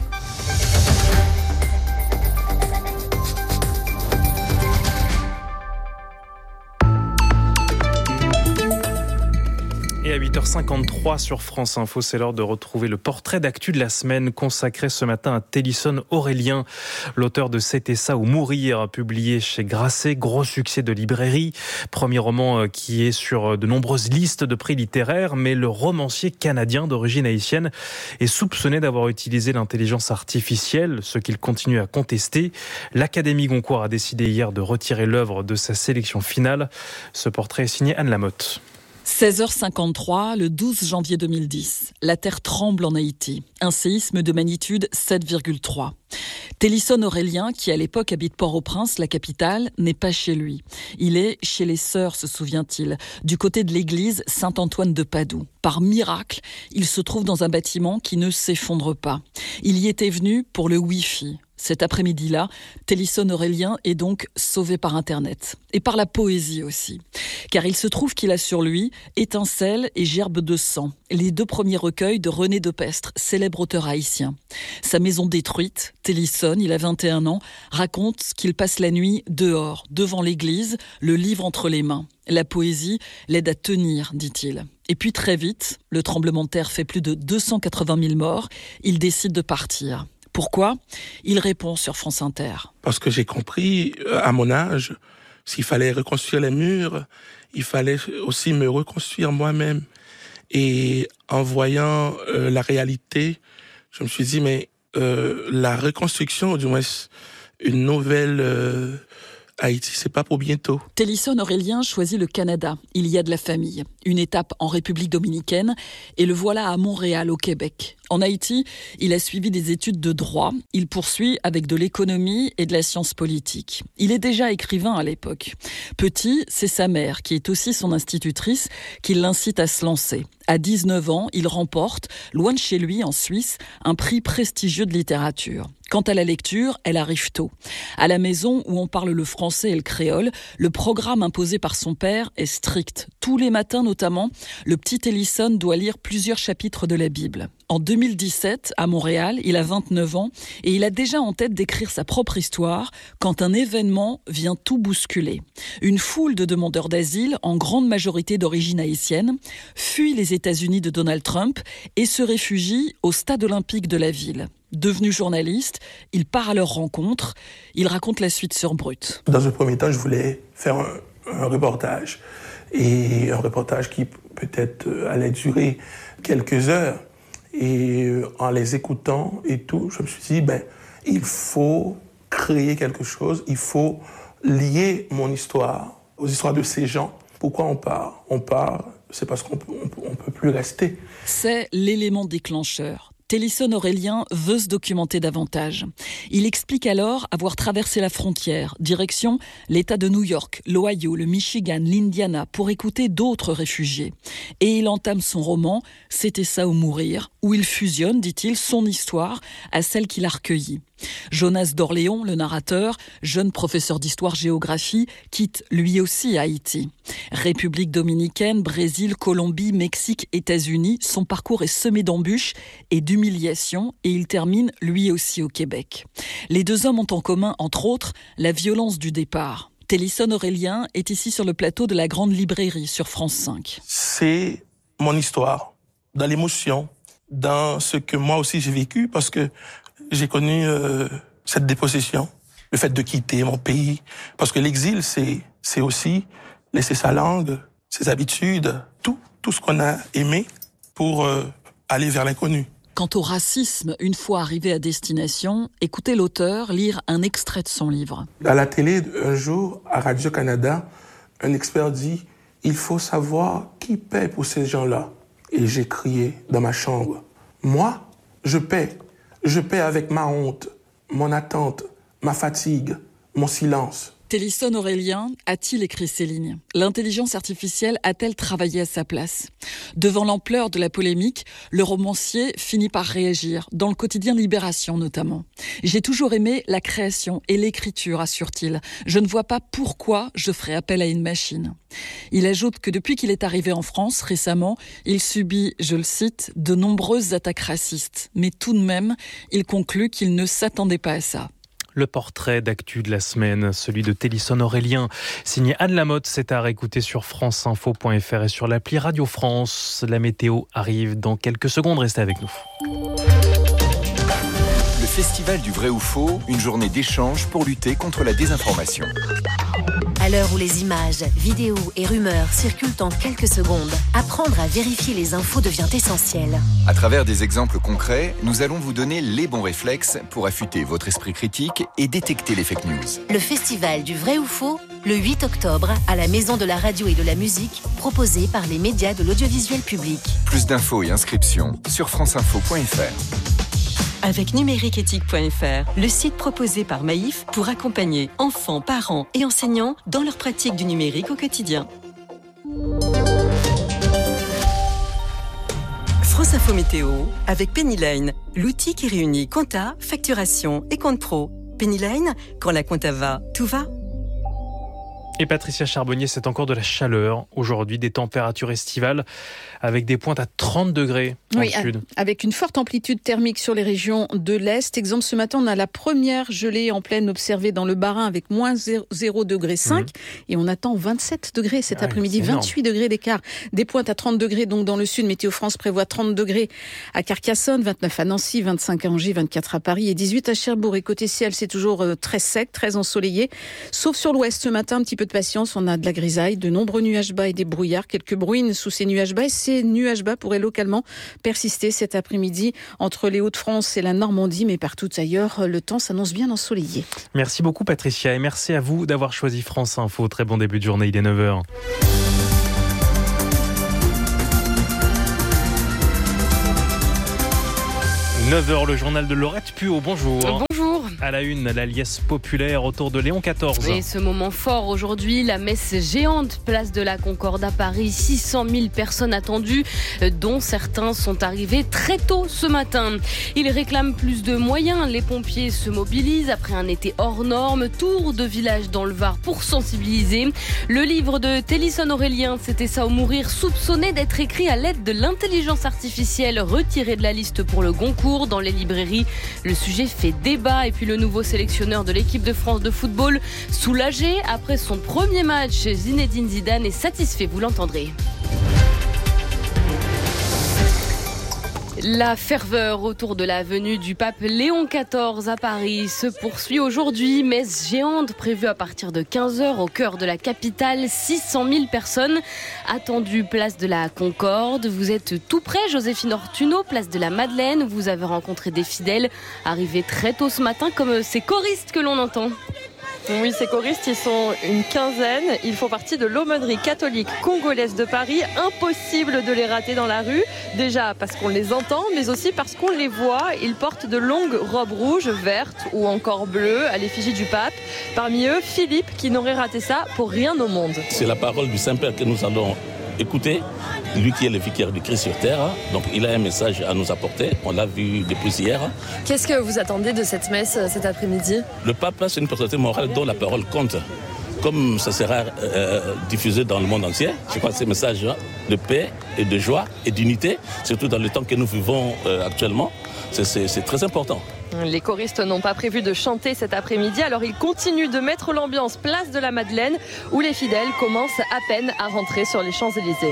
Et à huit heures cinquante-trois sur France Info, c'est l'heure de retrouver le portrait d'actu de la semaine consacré ce matin à Télisson Aurélien, l'auteur de C'était ça ou mourir, publié chez Grasset, gros succès de librairie. Premier roman qui est sur de nombreuses listes de prix littéraires, mais le romancier canadien d'origine haïtienne est soupçonné d'avoir utilisé l'intelligence artificielle, ce qu'il continue à contester. L'Académie Goncourt a décidé hier de retirer l'œuvre de sa sélection finale. Ce portrait est signé Anne Lamotte. seize heures cinquante-trois, le douze janvier deux mille dix. La terre tremble en Haïti. Un séisme de magnitude sept virgule trois. Télisson Aurélien, qui à l'époque habite Port-au-Prince, la capitale, n'est pas chez lui. Il est chez les sœurs, se souvient-il, du côté de l'église Saint-Antoine de Padoue. Par miracle, il se trouve dans un bâtiment qui ne s'effondre pas. Il y était venu pour le Wi-Fi. Cet après-midi-là, Télisson Aurélien est donc sauvé par Internet. Et par la poésie aussi. Car il se trouve qu'il a sur lui Étincelle et Gerbe de sang, les deux premiers recueils de René Depestre, célèbre auteur haïtien. Sa maison détruite, Télisson, il a vingt et un ans, raconte qu'il passe la nuit dehors, devant l'église, le livre entre les mains. La poésie l'aide à tenir, dit-il. Et puis très vite, le tremblement de terre fait plus de deux cent quatre-vingt mille morts, il décide de partir. Pourquoi ? Il répond sur France Inter. Parce que j'ai compris, à mon âge, s'il fallait reconstruire les murs, il fallait aussi me reconstruire moi-même. Et en voyant euh, la réalité, je me suis dit, mais euh, la reconstruction, ou du moins une nouvelle euh, Haïti, c'est pas pour bientôt. Télisson Aurélien choisit le Canada. Il y a de la famille. Une étape en République dominicaine et le voilà à Montréal, au Québec. En Haïti, il a suivi des études de droit. Il poursuit avec de l'économie et de la science politique. Il est déjà écrivain à l'époque. Petit, c'est sa mère, qui est aussi son institutrice, qui l'incite à se lancer. À dix-neuf ans, il remporte, loin de chez lui, en Suisse, un prix prestigieux de littérature. Quant à la lecture, elle arrive tôt. À la maison où on parle le français et le créole, le programme imposé par son père est strict. Tous les matins notamment, le petit Télisson doit lire plusieurs chapitres de la Bible. En deux mille dix-sept, à Montréal, il a vingt-neuf ans et il a déjà en tête d'écrire sa propre histoire quand un événement vient tout bousculer. Une foule de demandeurs d'asile, en grande majorité d'origine haïtienne, fuit les États-Unis de Donald Trump et se réfugie au stade olympique de la ville. Devenu journaliste, il part à leur rencontre. Il raconte la suite sur Brut. Dans un premier temps, je voulais faire un, un reportage. Et un reportage qui peut-être allait durer quelques heures. Et en les écoutant et tout, je me suis dit, ben, il faut créer quelque chose. Il faut lier mon histoire aux histoires de ces gens. Pourquoi on part ? On part, c'est parce qu'on ne peut plus rester. C'est l'élément déclencheur. Télisson Aurélien veut se documenter davantage. Il explique alors avoir traversé la frontière, direction l'État de New York, l'Ohio, le Michigan, l'Indiana, pour écouter d'autres réfugiés. Et il entame son roman « C'était ça ou mourir », où il fusionne, dit-il, son histoire à celle qu'il a recueillie. Jonas d'Orléans, le narrateur, jeune professeur d'histoire-géographie, quitte lui aussi Haïti. République dominicaine, Brésil, Colombie, Mexique, États-Unis, son parcours est semé d'embûches et d'humiliations et il termine lui aussi au Québec. Les deux hommes ont en commun, entre autres, la violence du départ. Télisson Aurélien est ici sur le plateau de la Grande Librairie sur France cinq. C'est mon histoire, dans l'émotion, dans ce que moi aussi j'ai vécu, parce que j'ai connu euh, cette dépossession, le fait de quitter mon pays, parce que l'exil, c'est c'est aussi laisser sa langue, ses habitudes, tout, tout ce qu'on a aimé pour euh, aller vers l'inconnu. Quant au racisme, une fois arrivé à destination, écoutez l'auteur lire un extrait de son livre. À la télé, un jour, à Radio-Canada, un expert dit « Il faut savoir qui paie pour ces gens-là ». Et j'ai crié dans ma chambre « Moi, je paie. Je paie avec ma honte, mon attente, ma fatigue, mon silence. » Télisson Aurélien a-t-il écrit ces lignes ? L'intelligence artificielle a-t-elle travaillé à sa place ? Devant l'ampleur de la polémique, le romancier finit par réagir, dans le quotidien Libération notamment. « J'ai toujours aimé la création et l'écriture, assure-t-il. Je ne vois pas pourquoi je ferais appel à une machine. » Il ajoute que depuis qu'il est arrivé en France récemment, il subit, je le cite, de nombreuses attaques racistes. Mais tout de même, il conclut qu'il ne s'attendait pas à ça. Le portrait d'actu de la semaine, celui de Télisson Aurélien, signé Anne Lamotte, c'est à réécouter sur franceinfo point f r et sur l'appli Radio France. La météo arrive dans quelques secondes, restez avec nous. Le Festival du vrai ou faux, une journée d'échange pour lutter contre la désinformation. À l'heure où les images, vidéos et rumeurs circulent en quelques secondes, apprendre à vérifier les infos devient essentiel. À travers des exemples concrets, nous allons vous donner les bons réflexes pour affûter votre esprit critique et détecter les fake news. Le Festival du vrai ou faux, le huit octobre, à la Maison de la radio et de la musique, proposé par les médias de l'audiovisuel public. Plus d'infos et inscriptions sur franceinfo point f r. avec numériqueéthique point f r, le site proposé par Maïf pour accompagner enfants, parents et enseignants dans leur pratique du numérique au quotidien. France Info Météo avec Pennyline, l'outil qui réunit compta, facturation et compte pro. Pennyline, quand la compta va, tout va. Et Patricia Charbonnier, c'est encore de la chaleur aujourd'hui, des températures estivales avec des pointes à trente degrés dans oui, le sud. Avec une forte amplitude thermique sur les régions de l'Est. Exemple, ce matin, on a la première gelée en pleine observée dans le Bas-Rhin avec moins zéro virgule cinq degrés mmh. et on attend vingt-sept degrés cet ah, après-midi, vingt-huit degrés d'écart. Des pointes à trente degrés donc dans le sud. Météo France prévoit trente degrés à Carcassonne, vingt-neuf à Nancy, vingt-cinq à Angers, vingt-quatre à Paris et dix-huit à Cherbourg. Et côté ciel, c'est toujours très sec, très ensoleillé. Sauf sur l'ouest ce matin, un petit peu de patience, on a de la grisaille, de nombreux nuages bas et des brouillards, quelques bruines sous ces nuages bas et ces nuages bas pourraient localement persister cet après-midi entre les Hauts-de-France et la Normandie, mais partout ailleurs, le temps s'annonce bien ensoleillé. Merci beaucoup Patricia et merci à vous d'avoir choisi France Info. Très bon début de journée, il est neuf heures. neuf heures, le journal de Laurette Puot, bonjour. Bonjour. À la une, la liesse populaire autour de Léon quatorze. Et ce moment fort aujourd'hui, la messe géante, place de la Concorde à Paris. six cent mille personnes attendues, dont certains sont arrivés très tôt ce matin. Ils réclament plus de moyens. Les pompiers se mobilisent après un été hors norme. Tour de village dans le Var pour sensibiliser. Le livre de Télisson Aurélien, C'était ça ou mourir, soupçonné d'être écrit à l'aide de l'intelligence artificielle, retiré de la liste pour le Goncourt. Dans les librairies, le sujet fait débat. Et puis le nouveau sélectionneur de l'équipe de France de football, soulagé après son premier match, Zinedine Zidane est satisfait, vous l'entendrez. La ferveur autour de la venue du pape Léon quatorze à Paris se poursuit aujourd'hui. Messe géante prévue à partir de quinze heures au cœur de la capitale. six cent mille personnes attendues place de la Concorde. Vous êtes tout près, Joséphine Ortuno, place de la Madeleine. Vous avez rencontré des fidèles arrivés très tôt ce matin, comme ces choristes que l'on entend. Oui, ces choristes, ils sont une quinzaine. Ils font partie de l'aumônerie catholique congolaise de Paris. Impossible de les rater dans la rue. Déjà parce qu'on les entend, mais aussi parce qu'on les voit. Ils portent de longues robes rouges, vertes ou encore bleues à l'effigie du pape. Parmi eux, Philippe, qui n'aurait raté ça pour rien au monde. C'est la parole du Saint-Père que nous allons écouter. Lui qui est le vicaire du Christ sur terre, donc il a un message à nous apporter, on l'a vu depuis hier. Qu'est-ce que vous attendez de cette messe cet après-midi ? Le pape, c'est une personnalité morale dont la parole compte. Comme ça sera euh, diffusé dans le monde entier, je crois que ces messages de paix et de joie et d'unité, surtout dans le temps que nous vivons euh, actuellement, c'est, c'est, c'est très important. Les choristes n'ont pas prévu de chanter cet après-midi, alors ils continuent de mettre l'ambiance place de la Madeleine, où les fidèles commencent à peine à rentrer sur les Champs-Élysées.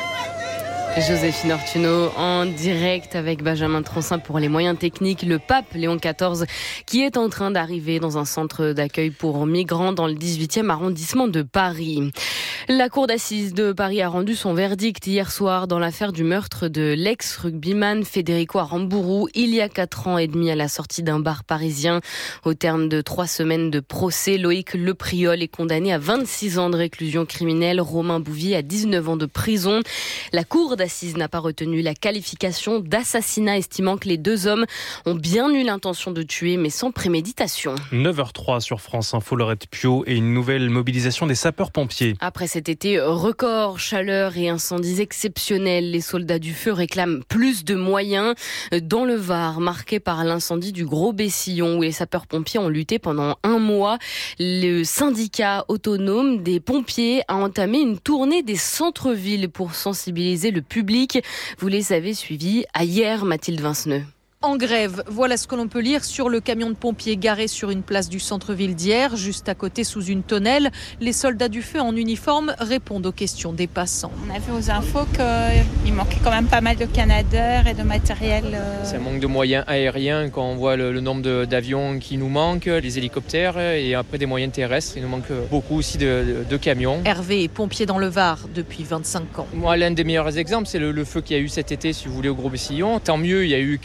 Joséphine Ortuno en direct avec Benjamin Troncin pour les moyens techniques. Le pape Léon quatorze qui est en train d'arriver dans un centre d'accueil pour migrants dans le dix-huitième arrondissement de Paris. La cour d'assises de Paris a rendu son verdict hier soir dans l'affaire du meurtre de l'ex-rugbyman Federico Aramburu il y a quatre ans et demi à la sortie d'un bar parisien. Au terme de trois semaines de procès, Loïc Lepriol est condamné à vingt-six ans de réclusion criminelle, Romain Bouvier à dix-neuf ans de prison. La cour d'assises n'a pas retenu la qualification d'assassinat, estimant que les deux hommes ont bien eu l'intention de tuer mais sans préméditation. neuf heures zéro trois sur France Info, Laurette Puot et une nouvelle mobilisation des sapeurs-pompiers. Après cet été record, chaleur et incendies exceptionnels, les soldats du feu réclament plus de moyens. Dans le Var, marqué par l'incendie du Gros Bessillon, où les sapeurs-pompiers ont lutté pendant un mois, le syndicat autonome des pompiers a entamé une tournée des centres-villes pour sensibiliser le public. Vous les avez suivis à hier, Mathilde Vinceneux. En grève, voilà ce que l'on peut lire sur le camion de pompiers garé sur une place du centre-ville d'hier, juste à côté sous une tonnelle. Les soldats du feu en uniforme répondent aux questions des passants. On a vu aux infos qu'il manquait quand même pas mal de canadeurs et de matériel. C'est un manque de moyens aériens quand on voit le, le nombre de, d'avions qui nous manquent, les hélicoptères et après des moyens terrestres. Il nous manque beaucoup aussi de, de, de camions. Hervé est pompier dans le Var depuis vingt-cinq ans. Moi, l'un des meilleurs exemples, c'est le, le feu qu'il y a eu cet été, si vous voulez, au Gros Bessillon. Tant mieux, il y a eu quand même pas mal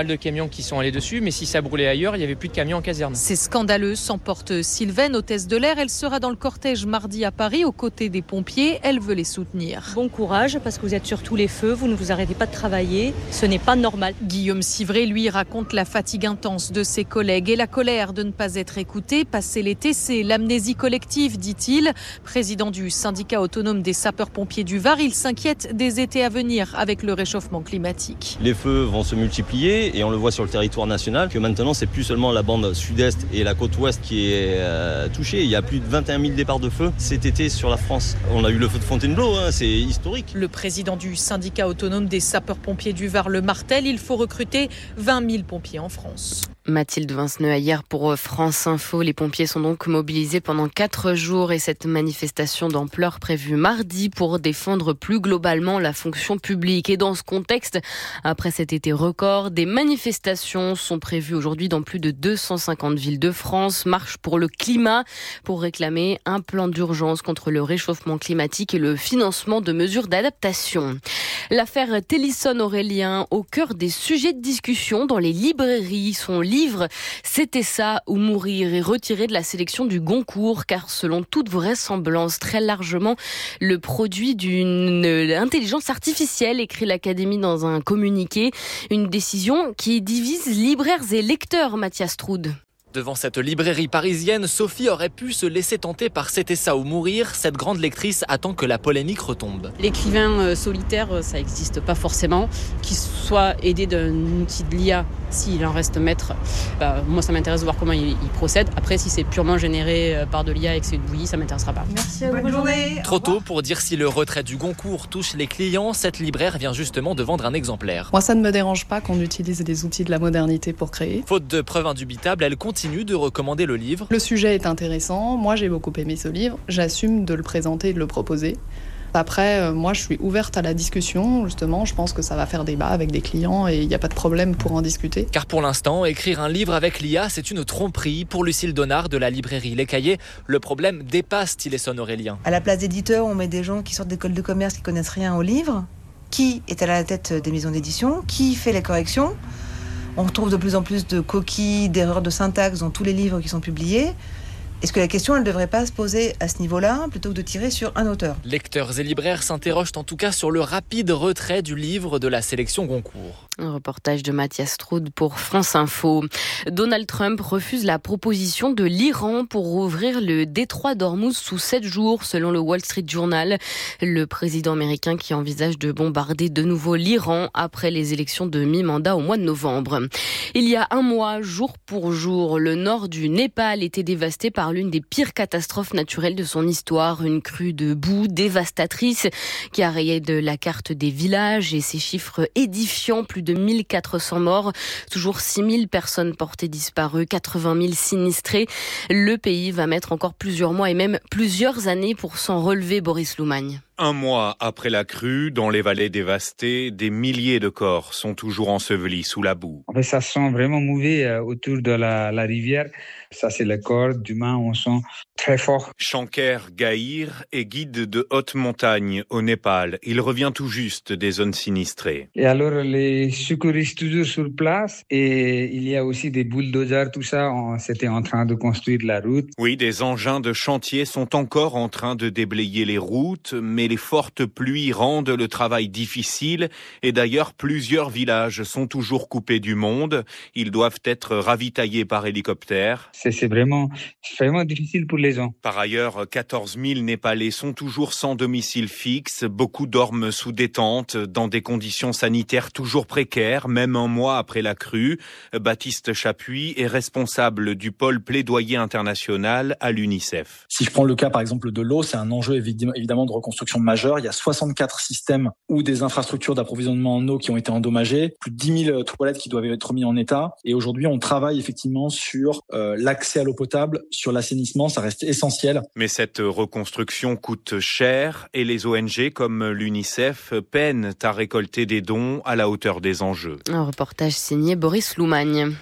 mal de camions qui sont allés dessus, mais si ça brûlait ailleurs, il n'y avait plus de camions en caserne. C'est scandaleux, s'emporte Sylvaine, hôtesse de l'air. Elle sera dans le cortège mardi à Paris, aux côtés des pompiers. Elle veut les soutenir. Bon courage, parce que vous êtes sur tous les feux, vous ne vous arrêtez pas de travailler. Ce n'est pas normal. Guillaume Civray, lui, raconte la fatigue intense de ses collègues et la colère de ne pas être écouté. Passer l'été, c'est l'amnésie collective, dit-il. Président du syndicat autonome des sapeurs-pompiers du Var, il s'inquiète des étés à venir avec le réchauffement climatique. Les feux vont se multiplier et on le voit sur le territoire national que maintenant c'est plus seulement la bande sud-est et la côte ouest qui est euh, touchée. Il y a plus de vingt et un mille départs de feu cet été sur la France. On a eu le feu de Fontainebleau, hein, c'est historique. Le président du syndicat autonome des sapeurs-pompiers du Var le martèle, il faut recruter vingt mille pompiers en France. Mathilde Vinceneux hier pour France Info. Les pompiers sont donc mobilisés pendant quatre jours et cette manifestation d'ampleur prévue mardi pour défendre plus globalement la fonction publique. Et dans ce contexte, après cet été record, des manifestations sont prévues aujourd'hui dans plus de deux cent cinquante villes de France. Marche pour le climat pour réclamer un plan d'urgence contre le réchauffement climatique et le financement de mesures d'adaptation. L'affaire Télisson-Aurélien au cœur des sujets de discussion dans les librairies. Son livre « C'était ça ou mourir » est retiré de la sélection du Goncourt car selon toute vraisemblance très largement le produit d'une intelligence artificielle, écrit l'Académie dans un communiqué. Une décision qui divise libraires et lecteurs, Mathias Troud. Devant cette librairie parisienne, Sophie aurait pu se laisser tenter par C'était ça ou mourir. Cette grande lectrice attend que la polémique retombe. L'écrivain euh, solitaire, ça n'existe pas forcément. Qu'il soit aidé d'un outil de l'I A, s'il en reste maître, bah, moi ça m'intéresse de voir comment il, il procède. Après, si c'est purement généré par de l'I A et que c'est une bouillie, ça ne m'intéressera pas. Merci à vous. Bonne journée. Trop tôt pour dire si le retrait du Goncourt touche les clients. Cette libraire vient justement de vendre un exemplaire. Moi, ça ne me dérange pas qu'on utilise des outils de la modernité pour créer. Faute de preuves indubitables, elle continue de recommander le livre. Le sujet est intéressant, moi j'ai beaucoup aimé ce livre, j'assume de le présenter et de le proposer. Après, euh, moi je suis ouverte à la discussion, justement, je pense que ça va faire débat avec des clients et il n'y a pas de problème pour en discuter. Car pour l'instant, écrire un livre avec l'I A, c'est une tromperie. Pour Lucille Donnard de la librairie Les Cahiers, le problème dépasse Télisson-Aurélien. À la place d'éditeurs, on met des gens qui sortent d'écoles de commerce qui connaissent rien au livre. Qui est à la tête des maisons d'édition? Qui fait les corrections? On retrouve de plus en plus de coquilles, d'erreurs de syntaxe dans tous les livres qui sont publiés. Est-ce que la question, elle ne devrait pas se poser à ce niveau-là, plutôt que de tirer sur un auteur? Lecteurs et libraires s'interrogent en tout cas sur le rapide retrait du livre de la sélection Goncourt. Un reportage de Mathias Troud pour France Info. Donald Trump refuse la proposition de l'Iran pour rouvrir le détroit d'Ormuz sous sept jours, selon le Wall Street Journal. Le président américain qui envisage de bombarder de nouveau l'Iran après les élections de mi-mandat au mois de novembre. Il y a un mois, jour pour jour, le nord du Népal était dévasté par l'une des pires catastrophes naturelles de son histoire. Une crue de boue dévastatrice qui a rayé de la carte des villages et ses chiffres édifiants. Plus de mille quatre cents morts, toujours six mille personnes portées disparues, quatre-vingt mille sinistrés. Le pays va mettre encore plusieurs mois et même plusieurs années pour s'en relever, Boris Loumagne. Un mois après la crue, dans les vallées dévastées, des milliers de corps sont toujours ensevelis sous la boue. En fait, ça sent vraiment mauvais euh, autour de la, la rivière. Ça, c'est le corps d'humain, on sent très fort. Shanker Gahir est guide de haute montagne au Népal. Il revient tout juste des zones sinistrées. Et alors, les secouristes toujours sur place et il y a aussi des bulldozers, tout ça. On, c'était en train de construire la route. Oui, des engins de chantier sont encore en train de déblayer les routes, mais les fortes pluies rendent le travail difficile et d'ailleurs plusieurs villages sont toujours coupés du monde. Ils doivent être ravitaillés par hélicoptère. C'est, c'est vraiment, vraiment difficile pour les gens. Par ailleurs, quatorze mille Népalais sont toujours sans domicile fixe. Beaucoup dorment sous des tentes dans des conditions sanitaires toujours précaires, même un mois après la crue. Baptiste Chapuis est responsable du pôle plaidoyer international à l'UNICEF. Si je prends le cas par exemple de l'eau, c'est un enjeu évidemment de reconstruction majeur. Il y a soixante-quatre systèmes ou des infrastructures d'approvisionnement en eau qui ont été endommagées, plus de dix mille toilettes qui doivent être mises en état. Et aujourd'hui, on travaille effectivement sur euh, l'accès à l'eau potable, sur l'assainissement, ça reste essentiel. Mais cette reconstruction coûte cher et les O N G comme l'UNICEF peinent à récolter des dons à la hauteur des enjeux. Un reportage signé Boris Loumagne.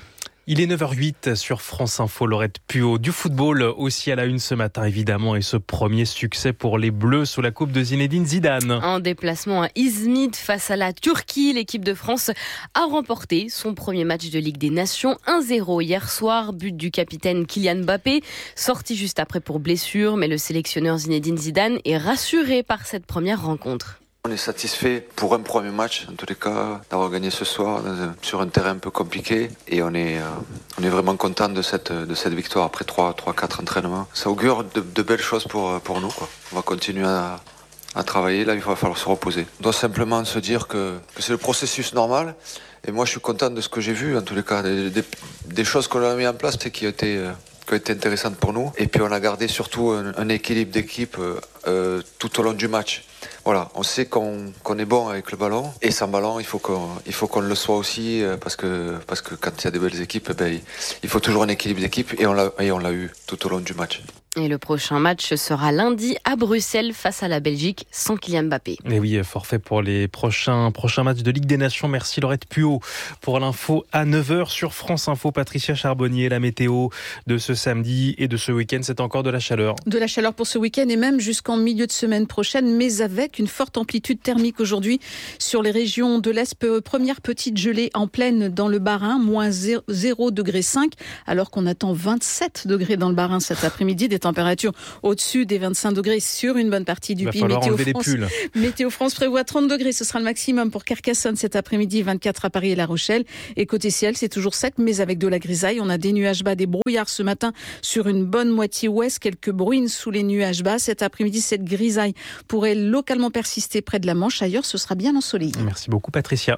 Il est neuf heures huit sur France Info, Laurette Puot. Du football aussi à la une ce matin, évidemment, et ce premier succès pour les Bleus sous la coupe de Zinedine Zidane. En déplacement à Izmit face à la Turquie, l'équipe de France a remporté son premier match de Ligue des Nations un zéro hier soir. But du capitaine Kylian Mbappé, sorti juste après pour blessure, mais le sélectionneur Zinedine Zidane est rassuré par cette première rencontre. On est satisfait pour un premier match, en tous les cas, d'avoir gagné ce soir dans un, sur un terrain un peu compliqué. Et on est, euh, on est vraiment content de cette, de cette victoire après trois quatre entraînements. Ça augure de, de belles choses pour, pour nous, quoi. On va continuer à, à travailler, là il va falloir se reposer. On doit simplement se dire que, que c'est le processus normal. Et moi je suis content de ce que j'ai vu, en tous les cas, des, des, des choses qu'on a mis en place et qui ont été... Euh, qui a été intéressante pour nous. Et puis on a gardé surtout un, un équilibre d'équipe euh, euh, tout au long du match. Voilà, on sait qu'on, qu'on est bon avec le ballon et sans ballon, il faut qu'on, il faut qu'on le soit aussi euh, parce que parce que quand il y a des belles équipes, eh ben, il faut toujours un équilibre d'équipe et on l'a et on l'a eu tout au long du match. Et le prochain match sera lundi à Bruxelles face à la Belgique sans Kylian Mbappé. Et oui, forfait pour les prochains, prochains matchs de Ligue des Nations. Merci Laurette Puot pour l'info à neuf heures sur France Info. Patricia Charbonnier, la météo de ce samedi et de ce week-end, c'est encore de la chaleur. De la chaleur pour ce week-end et même jusqu'en milieu de semaine prochaine, mais avec une forte amplitude thermique aujourd'hui sur les régions de l'Est. Première petite gelée en pleine dans le Bas-Rhin, moins zéro degré cinq, alors qu'on attend vingt-sept degrés dans le Bas-Rhin cet après-midi. Des températures au-dessus des vingt-cinq degrés sur une bonne partie du pays. Météo France, Météo France prévoit trente degrés, ce sera le maximum pour Carcassonne cet après-midi, vingt-quatre à Paris et La Rochelle. Et côté ciel, c'est toujours sec, mais avec de la grisaille. On a des nuages bas, des brouillards ce matin sur une bonne moitié ouest, quelques bruines sous les nuages bas. Cet après-midi, cette grisaille pourrait localement persister près de la Manche. Ailleurs, ce sera bien ensoleillé. Merci beaucoup, Patricia.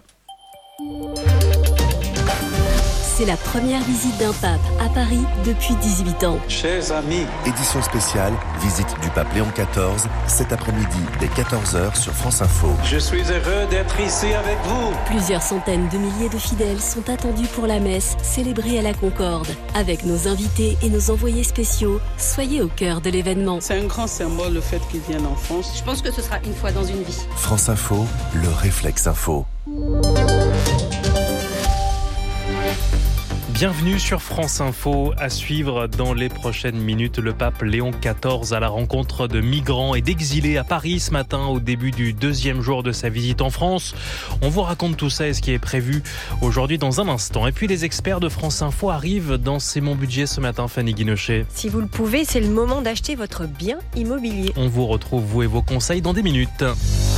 C'est la première visite d'un pape à Paris depuis dix-huit ans. Chers amis. Édition spéciale, visite du pape Léon quatorze, cet après-midi dès quatorze heures sur France Info. Je suis heureux d'être ici avec vous. Plusieurs centaines de milliers de fidèles sont attendus pour la messe célébrée à la Concorde. Avec nos invités et nos envoyés spéciaux, soyez au cœur de l'événement. C'est un grand symbole le fait qu'ils viennent en France. Je pense que ce sera une fois dans une vie. France Info, le réflexe info. Bienvenue sur France Info, à suivre dans les prochaines minutes le pape Léon quatorze à la rencontre de migrants et d'exilés à Paris ce matin au début du deuxième jour de sa visite en France. On vous raconte tout ça et ce qui est prévu aujourd'hui dans un instant. Et puis les experts de France Info arrivent dans C'est mon budget ce matin, Fanny Guinochet. Si vous le pouvez, c'est le moment d'acheter votre bien immobilier. On vous retrouve, vous et vos conseils, dans des minutes.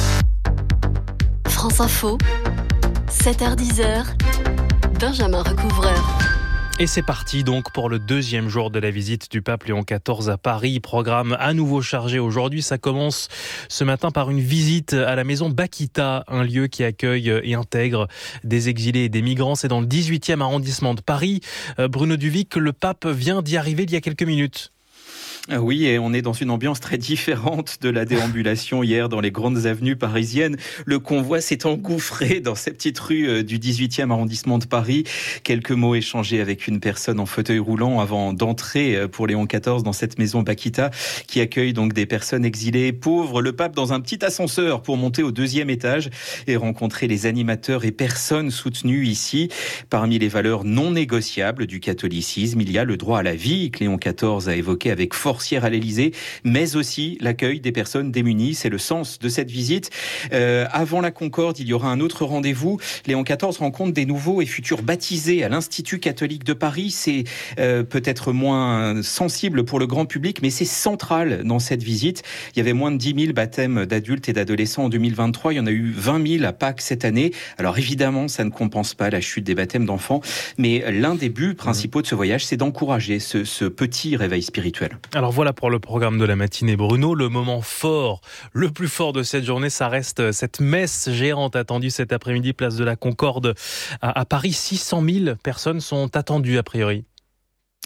France Info, sept heures dix, Benjamin Recouvreur. Et c'est parti donc pour le deuxième jour de la visite du pape Léon quatorze à Paris. Programme à nouveau chargé aujourd'hui. Ça commence ce matin par une visite à la maison Bakita, un lieu qui accueille et intègre des exilés et des migrants. C'est dans le dix-huitième arrondissement de Paris. Bruno Duvic, le pape vient d'y arriver il y a quelques minutes. Oui, et on est dans une ambiance très différente de la déambulation hier dans les grandes avenues parisiennes. Le convoi s'est engouffré dans ces petites rues du dix-huitième arrondissement de Paris. Quelques mots échangés avec une personne en fauteuil roulant avant d'entrer pour Léon quatorze dans cette maison Bakita qui accueille donc des personnes exilées pauvres. Le pape dans un petit ascenseur pour monter au deuxième étage et rencontrer les animateurs et personnes soutenues ici. Parmi les valeurs non négociables du catholicisme, il y a le droit à la vie que Léon quatorze a évoqué avec force à l'Élysée, mais aussi l'accueil des personnes démunies. C'est le sens de cette visite. Euh, avant la Concorde, il y aura un autre rendez-vous. Léon quatorze rencontre des nouveaux et futurs baptisés à l'Institut catholique de Paris. C'est euh, peut-être moins sensible pour le grand public, mais c'est central dans cette visite. Il y avait moins de dix mille baptêmes d'adultes et d'adolescents en deux mille vingt-trois. Il y en a eu vingt mille à Pâques cette année. Alors évidemment, ça ne compense pas la chute des baptêmes d'enfants, mais l'un des buts principaux de ce voyage, c'est d'encourager ce, ce petit réveil spirituel. Alors voilà pour le programme de la matinée, Bruno. Le moment fort, le plus fort de cette journée, ça reste cette messe géante attendue cet après-midi, place de la Concorde à, à Paris. six cent mille personnes sont attendues a priori.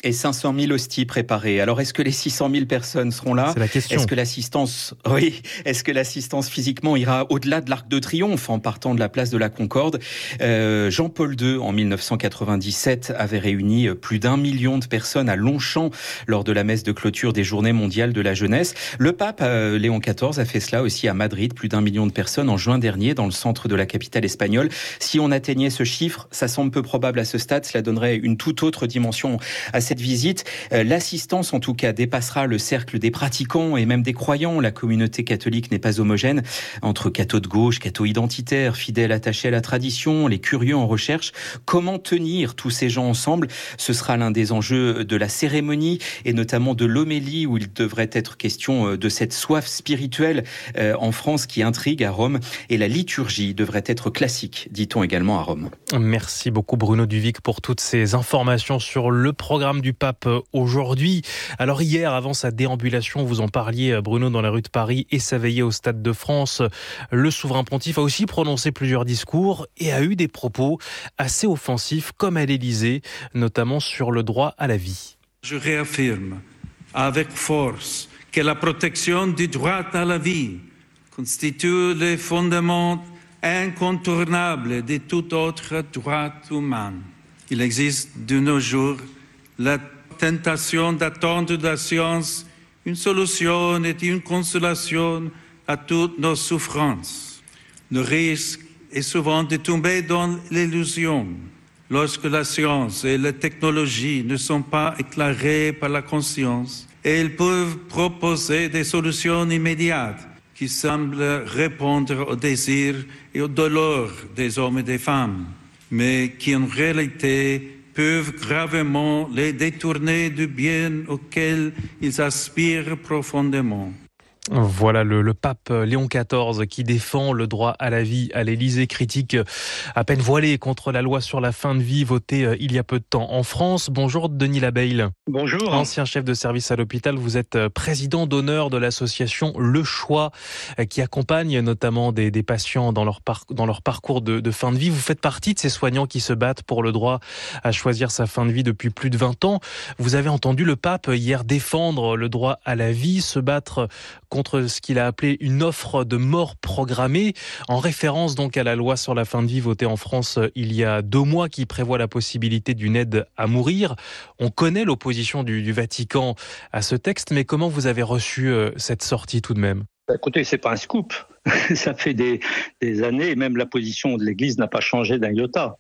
Et cinq cent mille hosties préparées. Alors, est-ce que les six cent mille personnes seront là ? C'est la question. Est-ce que l'assistance, oui, est-ce que l'assistance physiquement ira au-delà de l'Arc de Triomphe en partant de la place de la Concorde ? euh, Jean-Paul deux, en dix-neuf cent quatre-vingt-dix-sept, avait réuni plus d'un million de personnes à Longchamp lors de la messe de clôture des Journées mondiales de la jeunesse. Le pape euh, Léon quatorze a fait cela aussi à Madrid, plus d'un million de personnes en juin dernier dans le centre de la capitale espagnole. Si on atteignait ce chiffre, ça semble peu probable à ce stade. Cela donnerait une toute autre dimension à cette visite. L'assistance, en tout cas, dépassera le cercle des pratiquants et même des croyants. La communauté catholique n'est pas homogène entre cathos de gauche, cathos identitaires, fidèles attachés à la tradition, les curieux en recherche. Comment tenir tous ces gens ensemble ? Ce sera l'un des enjeux de la cérémonie et notamment de l'homélie où il devrait être question de cette soif spirituelle en France qui intrigue à Rome. Et la liturgie devrait être classique, dit-on également à Rome. Merci beaucoup Bruno Duvic pour toutes ces informations sur le programme du pape aujourd'hui. Alors hier, avant sa déambulation, vous en parliez Bruno dans la rue de Paris et sa veillée au Stade de France, le souverain pontife a aussi prononcé plusieurs discours et a eu des propos assez offensifs comme à l'Élysée, notamment sur le droit à la vie. Je réaffirme avec force que la protection du droit à la vie constitue le fondement incontournable de tout autre droit humain. Il existe de nos jours la tentation d'attendre de la science une solution et une consolation à toutes nos souffrances. Le risque est souvent de tomber dans l'illusion lorsque la science et la technologie ne sont pas éclairées par la conscience. Et elles peuvent proposer des solutions immédiates qui semblent répondre aux désirs et aux douleurs des hommes et des femmes, mais qui en réalité peuvent gravement les détourner du bien auquel ils aspirent profondément. Voilà le, le pape Léon quatorze qui défend le droit à la vie à l'Élysée, critique à peine voilée contre la loi sur la fin de vie votée il y a peu de temps en France. Bonjour Denis Labeille. Bonjour. Ancien chef de service à l'hôpital, vous êtes président d'honneur de l'association Le Choix qui accompagne notamment des, des patients dans leur, par, dans leur parcours de, de fin de vie. Vous faites partie de ces soignants qui se battent pour le droit à choisir sa fin de vie depuis plus de vingt ans. Vous avez entendu le pape hier défendre le droit à la vie, se battre contre ce qu'il a appelé une offre de mort programmée, en référence donc à la loi sur la fin de vie votée en France il y a deux mois qui prévoit la possibilité d'une aide à mourir. On connaît l'opposition du, du Vatican à ce texte, mais comment vous avez reçu euh, cette sortie tout de même ? Écoutez, c'est pas un scoop. Ça fait des, des années, et même la position de l'Église n'a pas changé d'un iota.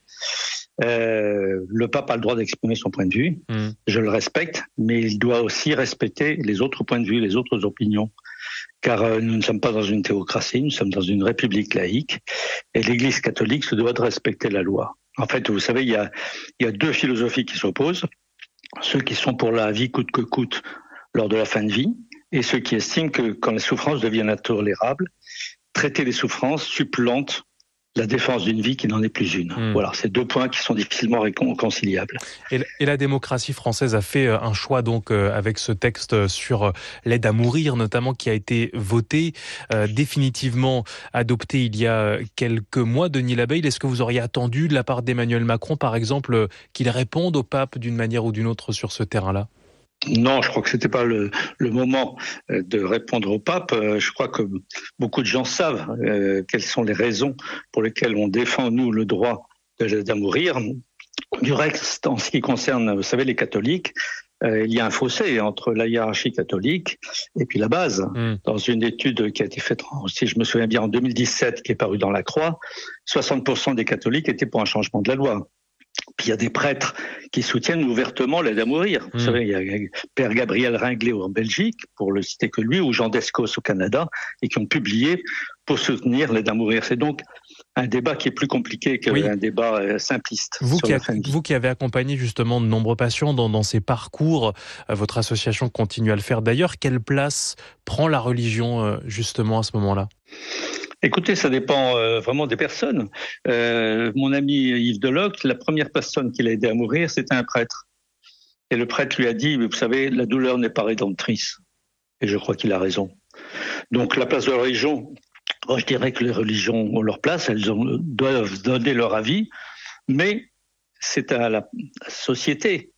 Euh, le pape a le droit d'exprimer son point de vue, mmh. Je le respecte, mais il doit aussi respecter les autres points de vue, les autres opinions. Car euh, nous ne sommes pas dans une théocratie, nous sommes dans une république laïque, et l'Église catholique se doit de respecter la loi. En fait, vous savez, il y a, il y a deux philosophies qui s'opposent. Ceux qui sont pour la vie coûte que coûte lors de la fin de vie, et ceux qui estiment que quand les souffrances deviennent intolérables, traiter les souffrances supplante la défense d'une vie qui n'en est plus une. Mmh. Voilà, c'est deux points qui sont difficilement réconciliables. Et, et la démocratie française a fait un choix donc euh, avec ce texte sur l'aide à mourir, notamment qui a été voté, euh, définitivement adopté il y a quelques mois. Denis Labeille, est-ce que vous auriez attendu de la part d'Emmanuel Macron, par exemple, qu'il réponde au pape d'une manière ou d'une autre sur ce terrain-là ? Non, je crois que c'était pas le, le moment de répondre au pape. Je crois que beaucoup de gens savent euh, quelles sont les raisons pour lesquelles on défend, nous, le droit de l'aide à mourir. Du reste, en ce qui concerne, vous savez, les catholiques, euh, il y a un fossé entre la hiérarchie catholique et puis la base. Mmh. Dans une étude qui a été faite, si je me souviens bien, en deux mille dix-sept, qui est parue dans La Croix, soixante pour cent des catholiques étaient pour un changement de la loi. Puis il y a des prêtres qui soutiennent ouvertement l'aide à mourir. Mmh. Vous savez, il y a Père Gabriel Ringlet en Belgique, pour le citer que lui, ou Jean Descos au Canada, et qui ont publié pour soutenir l'aide à mourir. C'est donc un débat qui est plus compliqué qu'un oui. débat simpliste. Vous sur qui, la a, fin de vie. vous qui avez accompagné justement de nombreux patients dans, dans ces parcours, euh, votre association continue à le faire d'ailleurs. Quelle place prend la religion euh, justement à ce moment-là ? Écoutez, ça dépend euh, vraiment des personnes. Euh, mon ami Yves Deloc, la première personne qu'il a aidé à mourir, c'était un prêtre. Et le prêtre lui a dit, vous savez, la douleur n'est pas rédemptrice. Et je crois qu'il a raison. Donc la place de la religion, moi, je dirais que les religions ont leur place, elles ont, doivent donner leur avis, mais c'est à la société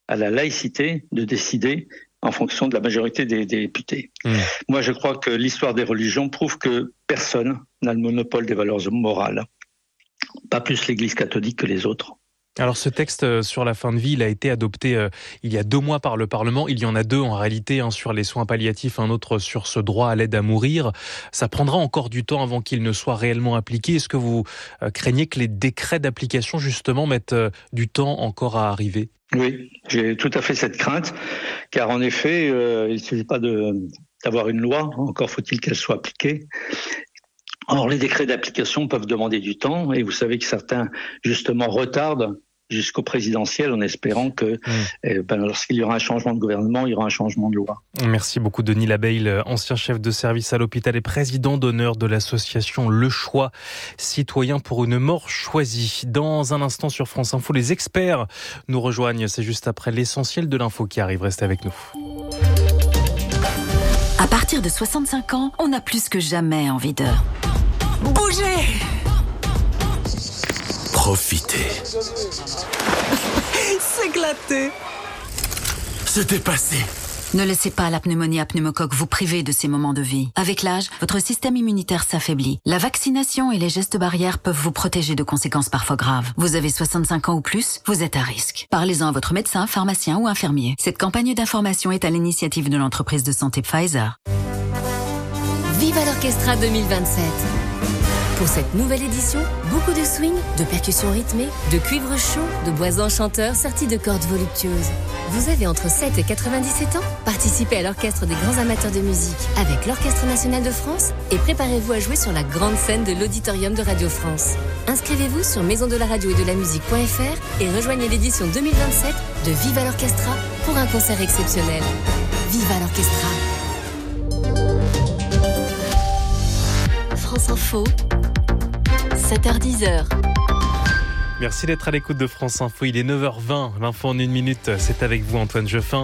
à la laïcité de décider en fonction de la majorité des, des députés. Mmh. Moi, je crois que l'histoire des religions prouve que personne n'a le monopole des valeurs morales. Pas plus l'Église catholique que les autres. Alors ce texte sur la fin de vie, il a été adopté euh, il y a deux mois par le Parlement. Il y en a deux en réalité, un sur les soins palliatifs, un autre sur ce droit à l'aide à mourir. Ça prendra encore du temps avant qu'il ne soit réellement appliqué. Est-ce que vous euh, craignez que les décrets d'application justement mettent euh, du temps encore à arriver ? Oui, j'ai tout à fait cette crainte, car en effet, euh, il ne suffit pas de, d'avoir une loi, encore faut-il qu'elle soit appliquée. Or, les décrets d'application peuvent demander du temps, et vous savez que certains, justement, retardent jusqu'au présidentiel en espérant que mmh. eh ben, lorsqu'il y aura un changement de gouvernement, il y aura un changement de loi. Merci beaucoup Denis Labeille, ancien chef de service à l'hôpital et président d'honneur de l'association Le Choix, citoyen pour une mort choisie. Dans un instant sur France Info, les experts nous rejoignent. C'est juste après l'essentiel de l'info qui arrive. Restez avec nous. À partir de soixante-cinq ans, on a plus que jamais envie de bouger. Profiter. S'éclater. Se dépasser. Ne laissez pas la pneumonie à pneumocoque vous priver de ces moments de vie. Avec l'âge, votre système immunitaire s'affaiblit. La vaccination et les gestes barrières peuvent vous protéger de conséquences parfois graves. Vous avez soixante-cinq ans ou plus, vous êtes à risque. Parlez-en à votre médecin, pharmacien ou infirmier. Cette campagne d'information est à l'initiative de l'entreprise de santé Pfizer. Viva l'Orchestra deux mille vingt-sept. Pour cette nouvelle édition, beaucoup de swing, de percussions rythmées, de cuivre chaud, de bois enchanteurs sertis de cordes voluptueuses. Vous avez entre sept et quatre-vingt-dix-sept ans ? Participez à l'orchestre des grands amateurs de musique avec l'Orchestre national de France et préparez-vous à jouer sur la grande scène de l'Auditorium de Radio France. Inscrivez-vous sur maison de la radio et de la musique point f r et rejoignez l'édition deux mille vingt-sept de Viva l'Orchestra pour un concert exceptionnel. Viva l'Orchestra. France Info, sept heures dix. Merci d'être à l'écoute de France Info. Il est neuf heures vingt. L'info en une minute, c'est avec vous Antoine Jeffin.